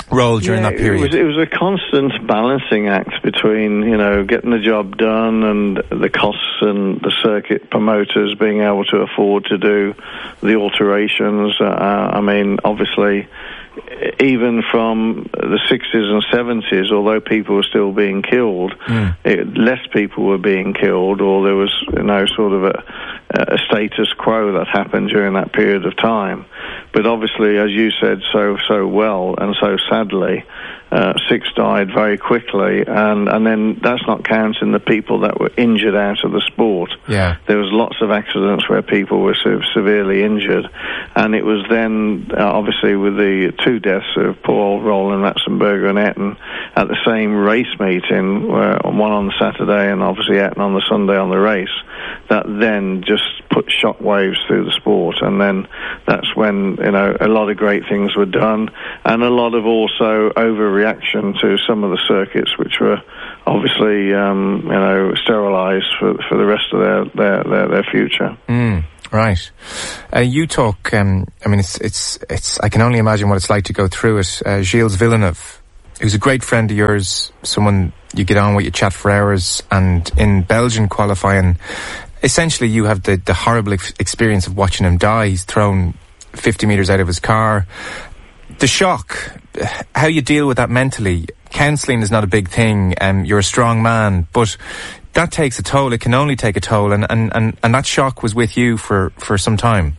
role during yeah, that period? It was, it was a constant balancing act between, you know, getting the job done and the costs and the circuit promoters being able to afford to do the alterations. Uh, I mean, obviously, even from the sixties and seventies, although people were still being killed, mm. it, less people were being killed, or there was, you know, sort of a, a status quo that happened during that period of time. But obviously, as you said so so well and so sadly, uh, six died very quickly, and, and then that's not counting the people that were injured out of the sport. Yeah. There was lots of accidents where people were se- severely injured, and it was then, uh, obviously, with the two deaths of poor old Roland Ratzenberger and Etten at the same race meeting, where one on the Saturday and obviously Etten on the Sunday on the race, that then just put shockwaves through the sport, and then that's when, you know, a lot of great things were done, and a lot of also overreaction to some of the circuits, which were obviously, um, you know, sterilised for for the rest of their their their, their future. Mm, right. Uh, you talk. Um, I mean, it's it's it's. I can only imagine what it's like to go through it. Uh, Gilles Villeneuve, who's a great friend of yours, someone you get on with, you chat for hours, and in Belgian qualifying, essentially you have the, the horrible ex- experience of watching him die. He's thrown fifty metres out of his car. The shock, how you deal with that mentally. Counselling is not a big thing, um, you're a strong man, but that takes a toll. It can only take a toll, and, and, and, and that shock was with you for, for some time.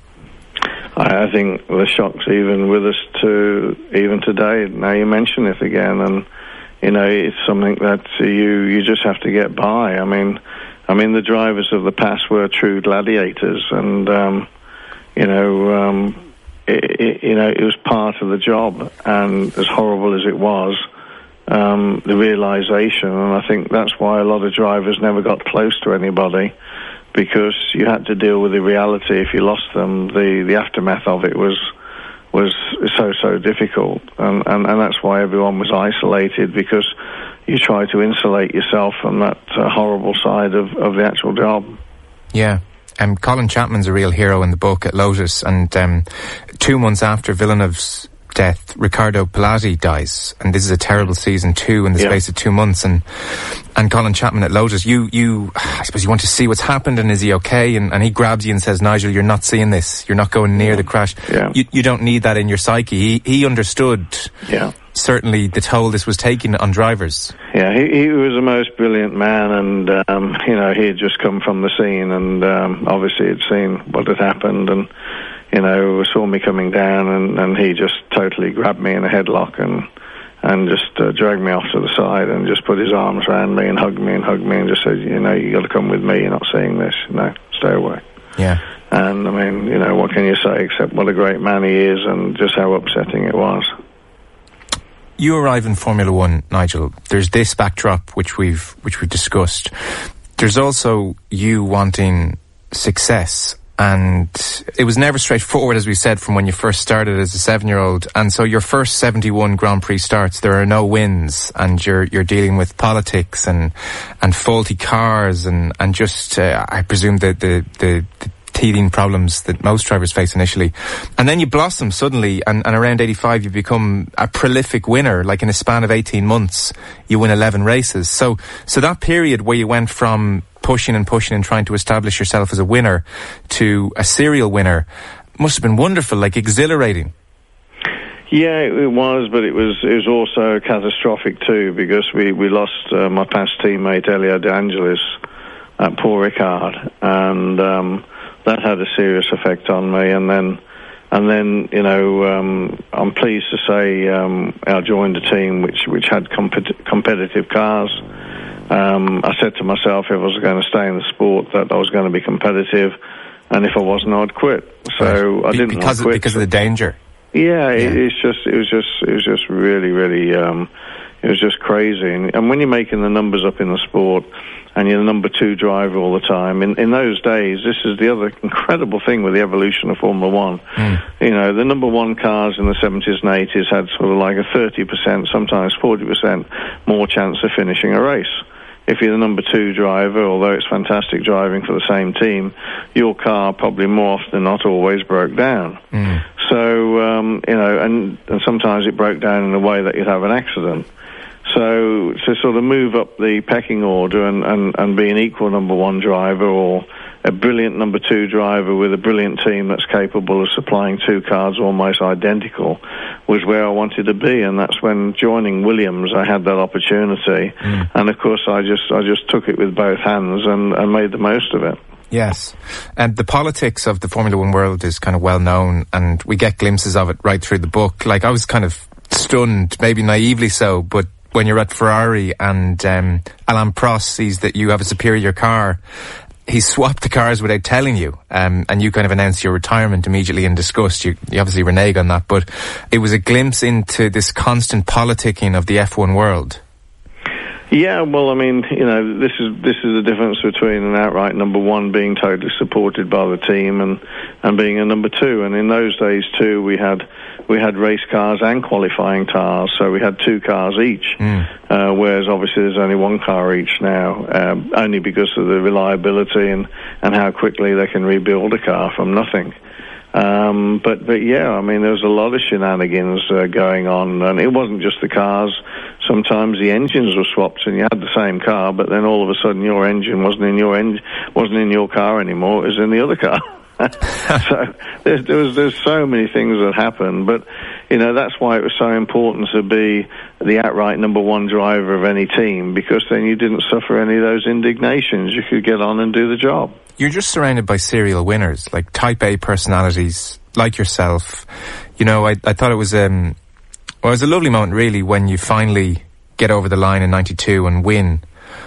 I, I think the shock's even with us to even today. Now you mention it again, and you know, it's something that you you just have to get by. I mean, I mean, the drivers of the past were true gladiators, and um, you know, um, it, it, you know, it was part of the job. And as horrible as it was, um, the realization, and I think that's why a lot of drivers never got close to anybody, because you had to deal with the reality. If you lost them, the the aftermath of it was. was so, so difficult, and, and, and that's why everyone was isolated, because you try to insulate yourself from that uh, horrible side of, of the actual job. Yeah. Um, Colin Chapman's a real hero in the book at Lotus, and um, two months after Villeneuve's death, Riccardo Pilati dies, and this is a terrible season too in the yeah. space of two months, and and Colin Chapman at Lotus, you, you I suppose you want to see what's happened, and is he okay, and, and he grabs you and says, Nigel, you're not seeing this, you're not going near yeah. the crash. Yeah. You, you don't need that in your psyche. He, he understood yeah. certainly the toll this was taking on drivers. Yeah, he, he was a most brilliant man, and um, you know, he had just come from the scene, and um, obviously had seen what had happened, and you know, saw me coming down, and, and he just totally grabbed me in a headlock and and just uh, dragged me off to the side and just put his arms around me and hugged me and hugged me and just said, you know, you got to come with me. You're not seeing this. No, stay away. Yeah. And I mean, you know, what can you say except what a great man he is, and just how upsetting it was. You arrive in Formula One, Nigel. There's this backdrop which we've which we've discussed. There's also you wanting success. And it was never straightforward, as we said, from when you first started as a seven-year-old. And so your first seventy-one Grand Prix starts, there are no wins, and you're you're dealing with politics and and faulty cars and and just uh, I presume the the the, the teething problems that most drivers face initially. And then you blossom suddenly, and, and around eighty-five you become a prolific winner. Like in a span of eighteen months, you win eleven races. So so that period where you went from pushing and pushing and trying to establish yourself as a winner to a serial winner must have been wonderful, like exhilarating. Yeah, it was, but it was it was also catastrophic too, because we, we lost uh, my past teammate Elio De Angelis at Paul Ricard, and um, that had a serious effect on me. And then, and then you know, um, I'm pleased to say um, I joined a team which which had compet- competitive cars. Um, I said to myself, if I was going to stay in the sport, that I was going to be competitive, and if I wasn't, I'd quit. So I didn't because quit. because of the danger. Yeah, yeah. It, it's just it was just it was just really really um, it was just crazy. And, and when you're making the numbers up in the sport, and you're the number two driver all the time, in in those days, this is the other incredible thing with the evolution of Formula One. Mm. You know, the number one cars in the seventies and eighties had sort of like a thirty percent, sometimes forty percent more chance of finishing a race. If you're the number two driver, although it's fantastic driving for the same team, your car probably more often than not always broke down. Mm. So, um, you know, and, and sometimes it broke down in a way that you'd have an accident. So to sort of move up the pecking order and, and, and be an equal number one driver or a brilliant number two driver with a brilliant team that's capable of supplying two cars almost identical was where I wanted to be. And that's when joining Williams, I had that opportunity. Mm. And of course, I just I just took it with both hands and, and made the most of it. Yes. And the politics of the Formula One world is kind of well known, and we get glimpses of it right through the book. Like, I was kind of stunned, maybe naively so, but when you're at Ferrari and um, Alain Prost sees that you have a superior car, he swapped the cars without telling you, um, and you kind of announced your retirement immediately in disgust. You, you obviously renege on that, but it was a glimpse into this constant politicking of the F one world. Yeah, well, I mean, you know, this is this is the difference between an outright number one being totally supported by the team and, and being a number two. And in those days too, we had we had race cars and qualifying cars, so we had two cars each. Mm. Uh, whereas obviously there's only one car each now, um, only because of the reliability and, and how quickly they can rebuild a car from nothing. Um, but, but yeah, I mean, there was a lot of shenanigans uh, going on, and it wasn't just the cars. Sometimes the engines were swapped, and you had the same car, but then all of a sudden your engine wasn't in your en- wasn't in your car anymore; it was in the other car. So there's, there was there's so many things that happened, but you know that's why it was so important to be the outright number one driver of any team, because then you didn't suffer any of those indignations. You could get on and do the job. You're just surrounded by serial winners, like type A personalities, like yourself. You know, I, I thought it was, um, well, it was a lovely moment, really, when you finally get over the line in ninety-two and win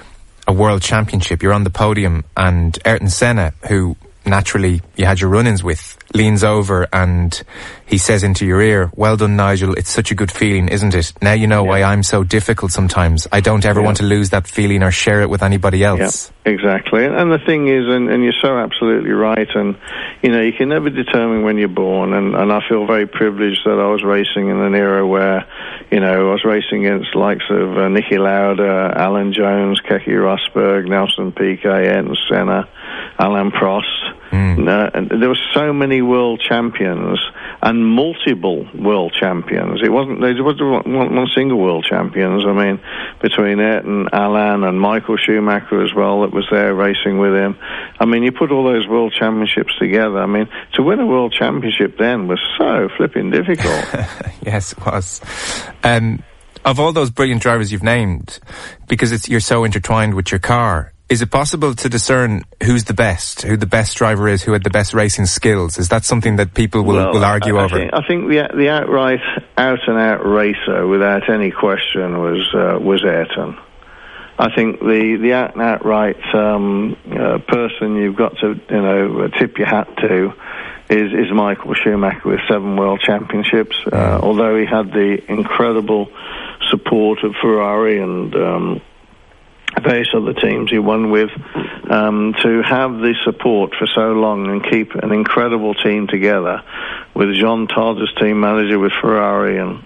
a world championship. You're on the podium, and Ayrton Senna, who naturally you had your run-ins with, leans over and he says into your ear, "Well done, Nigel, it's such a good feeling, isn't it? Now you know yeah. why I'm so difficult sometimes. I don't ever yeah. want to lose that feeling or share it with anybody else." Yeah, exactly. And the thing is, and, and you're so absolutely right, and you know, you can never determine when you're born, and, and I feel very privileged that I was racing in an era where, you know, I was racing against the likes of uh, Niki Lauda, Alan Jones, Keke Rosberg, Nelson Piquet, Ayrton Senna, Alain Prost. Mm. Uh, and there were so many world champions and multiple world champions. It wasn't there wasn't one, one single world champions. I mean, between Ayrton, Alain, and Michael Schumacher as well, that was there racing with him. I mean, you put all those world championships together. I mean, to win a world championship then was so flipping difficult. Yes, it was. Um, of all those brilliant drivers you've named, because it's you're so intertwined with your car, is it possible to discern who's the best, who the best driver is, who had the best racing skills? Is that something that people will, well, will argue I, I over? Think, I think the the outright, out-and-out racer, without any question, was uh, was Ayrton. I think the the out-and-out right um, uh, person you've got to you know tip your hat to is is Michael Schumacher with seven world championships. Uh, although he had the incredible support of Ferrari and um, various other teams he won with, um, to have the support for so long and keep an incredible team together with Jean Todt as team manager with Ferrari and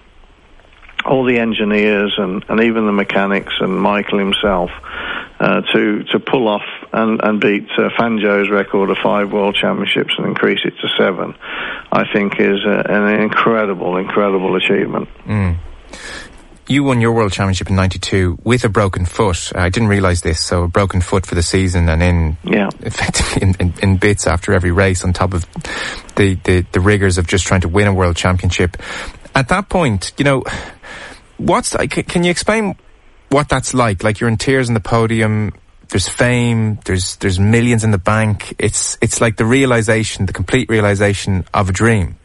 all the engineers and, and even the mechanics and Michael himself, uh, to to pull off and, and beat uh, Fangio's record of five world championships and increase it to seven, I think is a, an incredible, incredible achievement. Mm. You won your world championship in ninety-two with a broken foot. I didn't realise this, so a broken foot for the season and in yeah. effectively in, in, in bits after every race, on top of the, the, the rigours of just trying to win a world championship. At that point, you know, what's like, can you explain what that's like? Like, you're in tears on the podium, there's fame, there's there's millions in the bank. It's it's like the realisation, the complete realisation of a dream.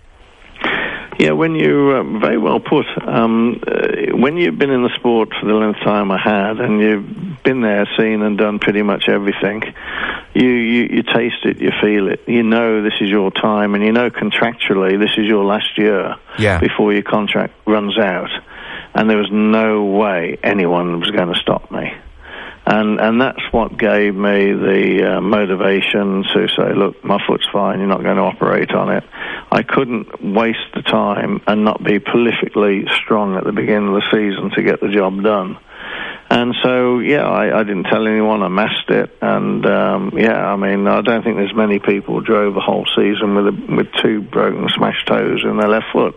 Yeah, when you, um, very well put, um, uh, when you've been in the sport for the length of time I had, and you've been there, seen and done pretty much everything, you, you, you taste it, you feel it, you know this is your time, and you know contractually this is your last year yeah. before your contract runs out, and there was no way anyone was going to stop me. And and that's what gave me the uh, motivation to say, look, my foot's fine, you're not going to operate on it. I couldn't waste the time and not be prolifically strong at the beginning of the season to get the job done. and so yeah, I, I didn't tell anyone. I masked it, and um, yeah, I mean, I don't think there's many people who drove a whole season with a, with two broken, smashed toes in their left foot,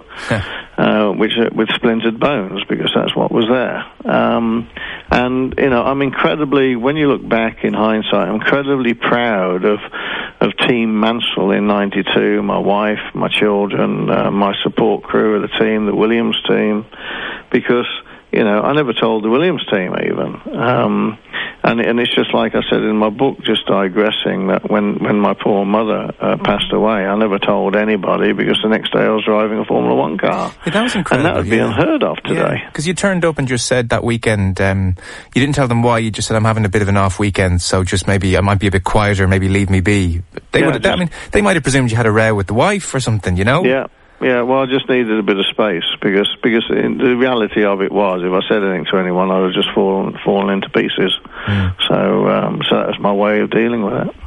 uh, which uh, with splintered bones, because that's what was there. Um, and you know, I'm incredibly, when you look back in hindsight, I'm incredibly proud of of Team Mansell in ninety-two. My wife, my children, uh, my support crew of the team, the Williams team, because you know, I never told the Williams team even. Um, and, and it's just like I said in my book, just digressing, that when, when my poor mother uh, passed away, I never told anybody, because the next day I was driving a Formula One car. Yeah, that was incredible. And that would be yeah. unheard of today. Because yeah, you turned up and just said that weekend, um, you didn't tell them why, you just said, I'm having a bit of an off weekend, so just maybe I might be a bit quieter, maybe leave me be. They yeah, would just, I mean, they might have presumed you had a row with the wife or something, you know? Yeah. Yeah, well, I just needed a bit of space, because because in, the reality of it was, if I said anything to anyone, I would have just fallen fallen into pieces. Mm. So, um, so that was my way of dealing with it.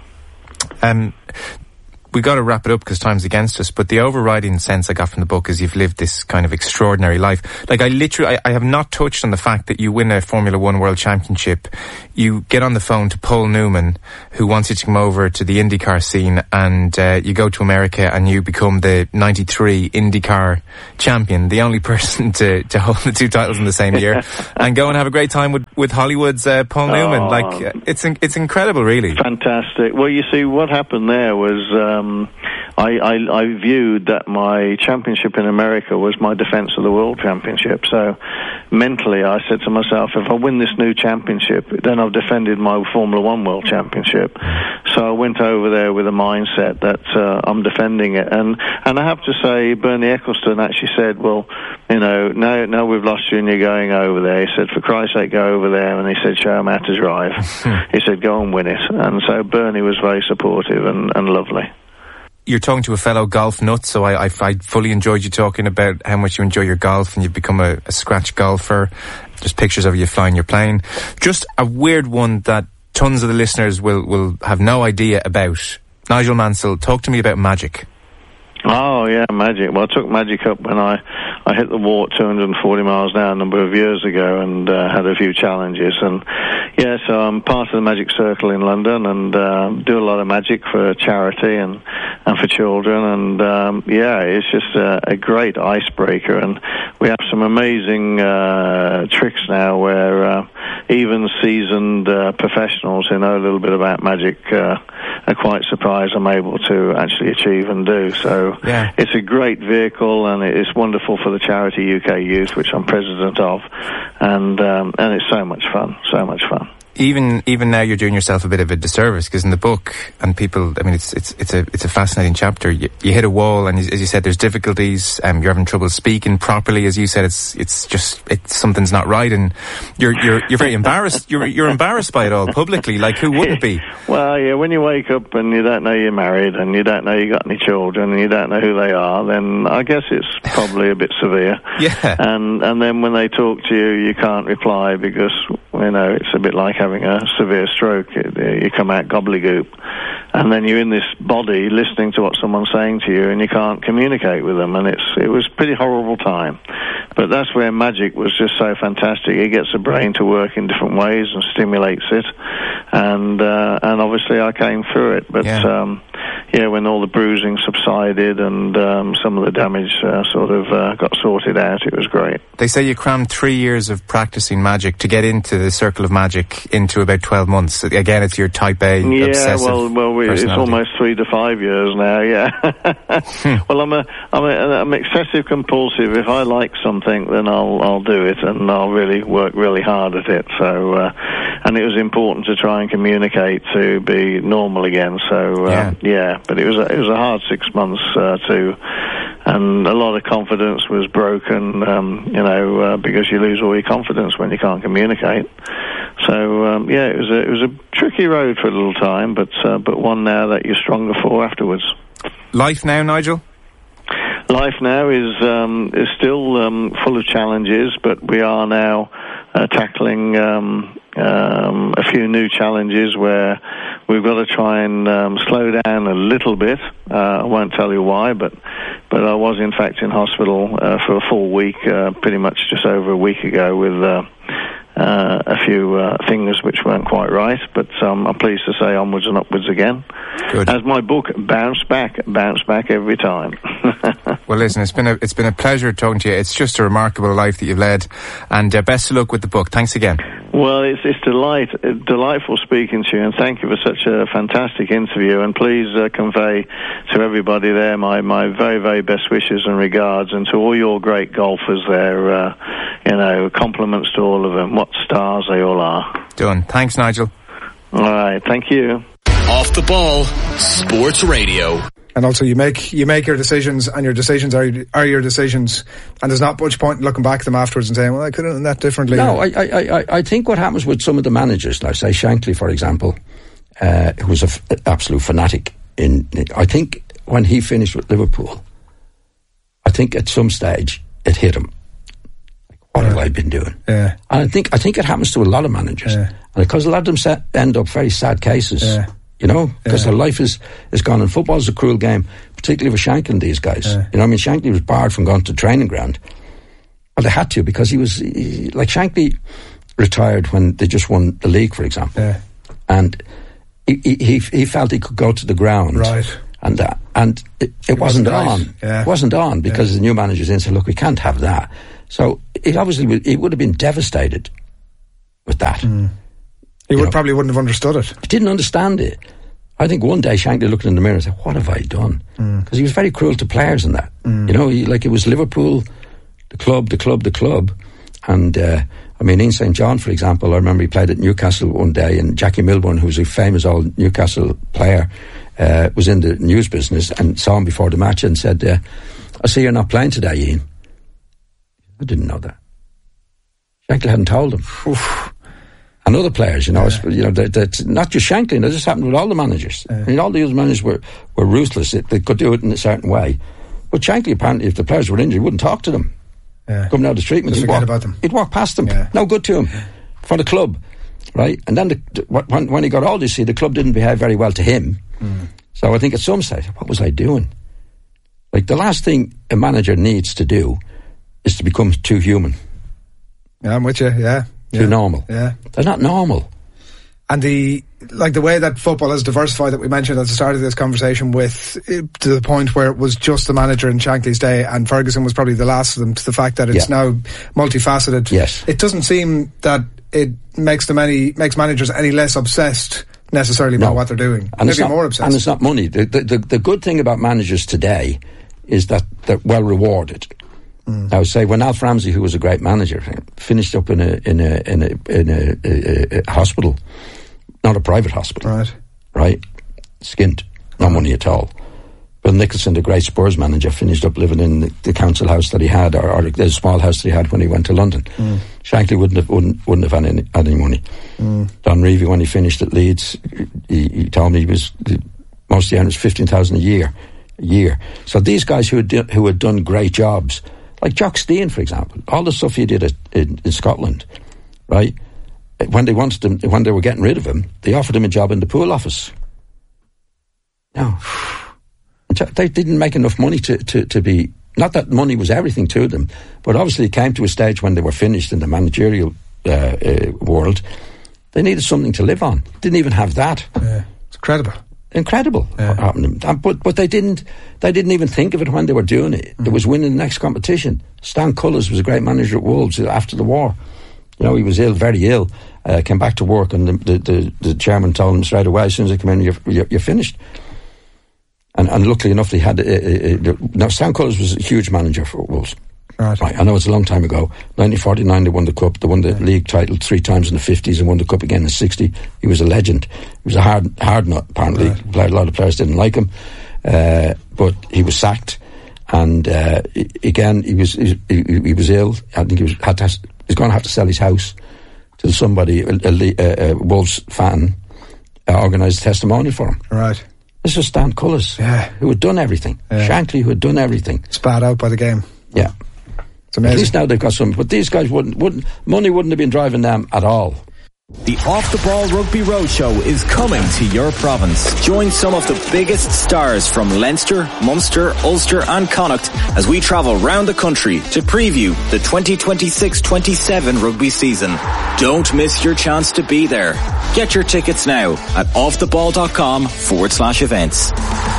Um, we got to wrap it up because time's against us. But the overriding sense I got from the book is you've lived this kind of extraordinary life. Like I literally, I, I have not touched on the fact that you win a Formula One World Championship. You get on the phone to Paul Newman, who wants you to come over to the IndyCar scene, and uh, you go to America and you become the ninety-three IndyCar champion, the only person to, to hold the two titles in the same year, and go and have a great time with, with Hollywood's uh, Paul oh, Newman. Like, uh, it's it's incredible, really. Fantastic. Well, you see, what happened there was um, I, I, I viewed that my championship in America was my defence of the world championship. So mentally, I said to myself, if I win this new championship, then I've defended my Formula One World Championship. So I went over there with a mindset that uh, I'm defending it. And and I have to say, Bernie Ecclestone actually said, well, you know, now, now we've lost you and you're going over there. He said, for Christ's sake, go over there. And he said, show him how to drive. He said, go and win it. And so Bernie was very supportive and, and lovely. You're talking to a fellow golf nut, so I, I, I fully enjoyed you talking about how much you enjoy your golf, and you've become a, a scratch golfer. There's pictures of you flying your plane. Just a weird one that tons of the listeners will, will have no idea about. Nigel Mansell, talk to me about Magic. Oh, yeah, Magic. Well, I took Magic up when I, I hit the wall at two hundred forty miles an hour a number of years ago, and uh, had a few challenges. And, yeah, so I'm part of the Magic Circle in London, and uh, do a lot of magic for charity and, and for children. And, um, yeah, it's just a, a great icebreaker. And we have some amazing uh, tricks now where uh, even seasoned uh, professionals who know a little bit about magic uh, are quite surprised I'm able to actually achieve and do. So yeah. It's a great vehicle, and it's wonderful for the charity U K Youth, which I'm president of, and um, and it's so much fun, so much fun. Even even now, you're doing yourself a bit of a disservice, because in the book, and people, I mean, it's it's it's a it's a fascinating chapter. You, you hit a wall, and as you said, there's difficulties. Um, you're having trouble speaking properly, as you said. It's it's just it's something's not right, and you're you're you're very embarrassed. You're you're embarrassed by it all publicly. Like, who wouldn't be? Well, yeah. When you wake up and you don't know you're married, and you don't know you got any children, and you don't know who they are, then I guess it's probably a bit severe. Yeah. And and then when they talk to you, you can't reply because you know it's a bit like having having a severe stroke. It, you come out gobbledygook, and then you're in this body listening to what someone's saying to you, and you can't communicate with them, and it's it was a pretty horrible time. But that's where Magic was just so fantastic. It gets the brain to work in different ways and stimulates it, and uh, and obviously I came through it. But yeah. Um, yeah, when all the bruising subsided and um, some of the damage uh, sort of uh, got sorted out, it was great. They say you crammed three years of practicing magic to get into the circle of magic into about twelve months. Again, it's your type A yeah, obsessive well, well, we, it's almost three to five years now. Yeah. hmm. Well, I'm a, I'm a, I'm excessive compulsive. If I like something, then I'll, I'll do it, and I'll really work really hard at it. So, uh, and it was important to try and communicate to be normal again. So, uh, yeah. yeah. But it was a, it was a hard six months uh, too, and a lot of confidence was broken. Um, you know, uh, because you lose all your confidence when you can't communicate. So um, yeah, it was a, it was a tricky road for a little time, but uh, but one now that you're stronger for afterwards. Life now, Nigel? Life now is um, is still um, full of challenges, but we are now uh, tackling um, um, a few new challenges where we've got to try and um, slow down a little bit. Uh, I won't tell you why, but but I was in fact in hospital uh, for a full week, uh, pretty much just over a week ago, with uh, uh, a few uh, things which weren't quite right, but um, I'm pleased to say onwards and upwards again. Good. As my book, Bounce Back, Bounce Back every time. Well, listen, it's been a it's been a pleasure talking to you. It's just a remarkable life that you've led, and uh, best of luck with the book. Thanks again. Well, it's it's delight, delightful speaking to you, and thank you for such a fantastic interview. And please uh, convey to everybody there my, my very, very best wishes and regards, and to all your great golfers there, uh, you know, compliments to all of them. What stars they all are. Done. Thanks, Nigel. All right, thank you. Off the Ball Sports Radio. And also, you make you make your decisions, and your decisions are are your decisions, and there's not much point in looking back at them afterwards and saying, "Well, I could have done that differently." No, I I I, I think what happens with some of the managers, like say Shankly, for example, uh, who was an f- absolute fanatic. In I think when he finished with Liverpool, I think at some stage it hit him. Like, what yeah. have I been doing? Yeah. And I think I think it happens to a lot of managers, yeah. and because a lot of them set, end up very sad cases. Yeah. You know, because yeah. their life is, is gone, and football's a cruel game, particularly for Shankly and these guys. Yeah. You know, I mean, Shankly was barred from going to training ground. Well, they had to, because he was, he, like, Shankly retired when they just won the league, for example. Yeah. And he, he he felt he could go to the ground. Right. And that, and it, it, it wasn't, wasn't on. Yeah. It wasn't on, because yeah. the new managers in said, look, we can't have that. So, it obviously, he would have been devastated with that. Mm. He would, probably wouldn't have understood it. He didn't understand it. I think one day Shankly looked in the mirror and said, what have I done? Because mm. he was very cruel to players in that. Mm. You know, he, like it was Liverpool, the club, the club, the club. And, uh, I mean, Ian Saint John, for example, I remember he played at Newcastle one day, and Jackie Milburn, who was a famous old Newcastle player, uh, was in the news business and saw him before the match and said, uh, I see you're not playing today, Ian. I didn't know that. Shankly hadn't told him. Oof. And other players, you know, yeah. you know, that, that not just Shankly. That just happened with all the managers. Yeah. I mean, all the other managers were, were ruthless. It, they could do it in a certain way. But Shankly, apparently, if the players were injured, he wouldn't talk to them. Yeah. Coming out of the treatment, he'd he'd forget walk, about them. He'd walk past them. Yeah. No good to him for the club, right? And then the, when, when he got older, you see, the club didn't behave very well to him. Mm. So I think at some stage, what was I doing? Like, the last thing a manager needs to do is to become too human. Yeah, I'm with you. Yeah. Too yeah. normal. Yeah. They're not normal. And the like the way that football has diversified, that we mentioned at the start of this conversation, with to the point where it was just the manager in Shankly's day, and Ferguson was probably the last of them, to the fact that it's yeah. now multifaceted. Yes. It doesn't seem that it makes them any makes managers any less obsessed necessarily no. about what they're doing. And Maybe not, more obsessed. And it's not money. The, the, the, the good thing about managers today is that they're well rewarded. Mm. I would say when Alf Ramsey, who was a great manager, finished up in a in a in a, in a, a, a hospital. Not a private hospital. Right. Right? Skint. No money at all. Bill Nicholson, the great Spurs manager, finished up living in the, the council house that he had, or, or the small house that he had when he went to London. Mm. Shankly wouldn't have, wouldn't, wouldn't have had any, had any money. Mm. Don Reevy, when he finished at Leeds, he, he told me he was, the, most he earned was fifteen thousand a year. A year. So these guys who had, do, who had done great jobs, like Jock Stein, for example, all the stuff he did at, in, in Scotland, right? When they wanted him, when they were getting rid of him, they offered him a job in the pool office. No. They didn't make enough money to, to, to be... Not that money was everything to them, but obviously it came to a stage when they were finished in the managerial uh, uh, world. They needed something to live on. Didn't even have that. Yeah. It's incredible. Incredible. Yeah. What happened to them. But, but they didn't they didn't even think of it when they were doing it. Mm. It was winning the next competition. Stan Cullis was a great manager at Wolves after the war. You know, he was ill, very ill, uh, came back to work, and the, the, the, the chairman told him straight away, as soon as he came in, you're, you're, you're finished. And, and luckily enough, they had... Uh, uh, uh, now, Stan Cullis was a huge manager for Wolves. Right. Right. I know it's a long time ago. nineteen forty-nine, they won the Cup. They won the yeah. league title three times in the fifties and won the Cup again in the sixty. He was a legend. He was a hard hard nut, apparently. Right. A lot of players didn't like him. Uh, but he was sacked. And uh, again, he was he, he was ill. I think he was had to... He's going to have to sell his house to somebody, a, a, a Wolves fan, uh, organised a testimonial for him. Right. This was Stan Cullis, yeah. who had done everything. Yeah. Shankly, who had done everything. Spat out by the game. Yeah. It's amazing. At least now they've got some, but these guys wouldn't, wouldn't, money wouldn't have been driving them at all. The Off the Ball Rugby Roadshow is coming to your province. Join some of the biggest stars from Leinster, Munster, Ulster and Connacht as we travel round the country to preview the twenty twenty-six twenty-seven rugby season. Don't miss your chance to be there. Get your tickets now at offtheball.com forward slash events.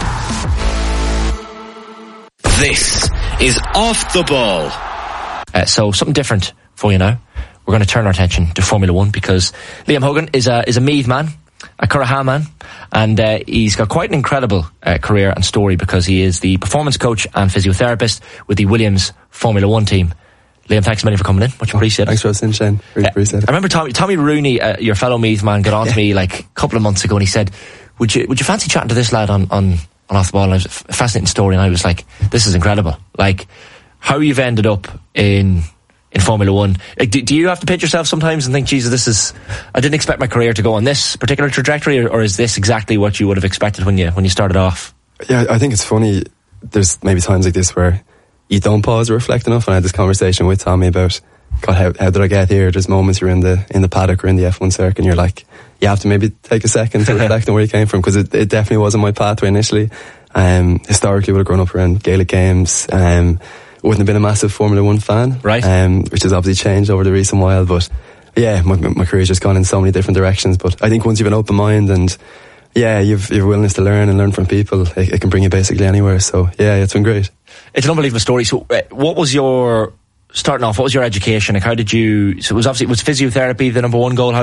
This is Off the Ball. Uh, so something different for you now. We're going to turn our attention to Formula One because Liam Hogan is a is a Meath man, a Currahan man, and uh, he's got quite an incredible uh, career and story because he is the performance coach and physiotherapist with the Williams Formula One team. Liam, thanks a million for coming in. Much appreciated. Thanks for listening, Shane. Really uh, appreciate it. I remember Tommy, Tommy Rooney, uh, your fellow Meath man, got on to me like a couple of months ago and he said, would you would you fancy chatting to this lad on, on, on Off the Ball? And it was a fascinating story and I was like, this is incredible. Like, how you've ended up in... in Formula One. Do, do you have to pitch yourself sometimes and think, Jesus, this is, I didn't expect my career to go on this particular trajectory, or, or is this exactly what you would have expected when you when you started off? Yeah, I think it's funny. There's maybe times like this where you don't pause or reflect enough. And I had this conversation with Tommy about, God, how, how did I get here? There's moments you're in the in the paddock or in the F one circuit and you're like, you have to maybe take a second to reflect on where you came from, because it, it definitely wasn't my pathway initially. Um, historically, would have grown up around Gaelic games. Um, wouldn't have been a massive Formula One fan, right? Um, which has obviously changed over the recent while. But yeah, my, my career's just gone in so many different directions. But I think once you've an open mind and yeah, you've you've willingness to learn and learn from people, it, it can bring you basically anywhere. So yeah, it's been great. It's an unbelievable story. So, uh, what was your starting off? What was your education? Like, how did you? So it was obviously it was physiotherapy the number one goal. How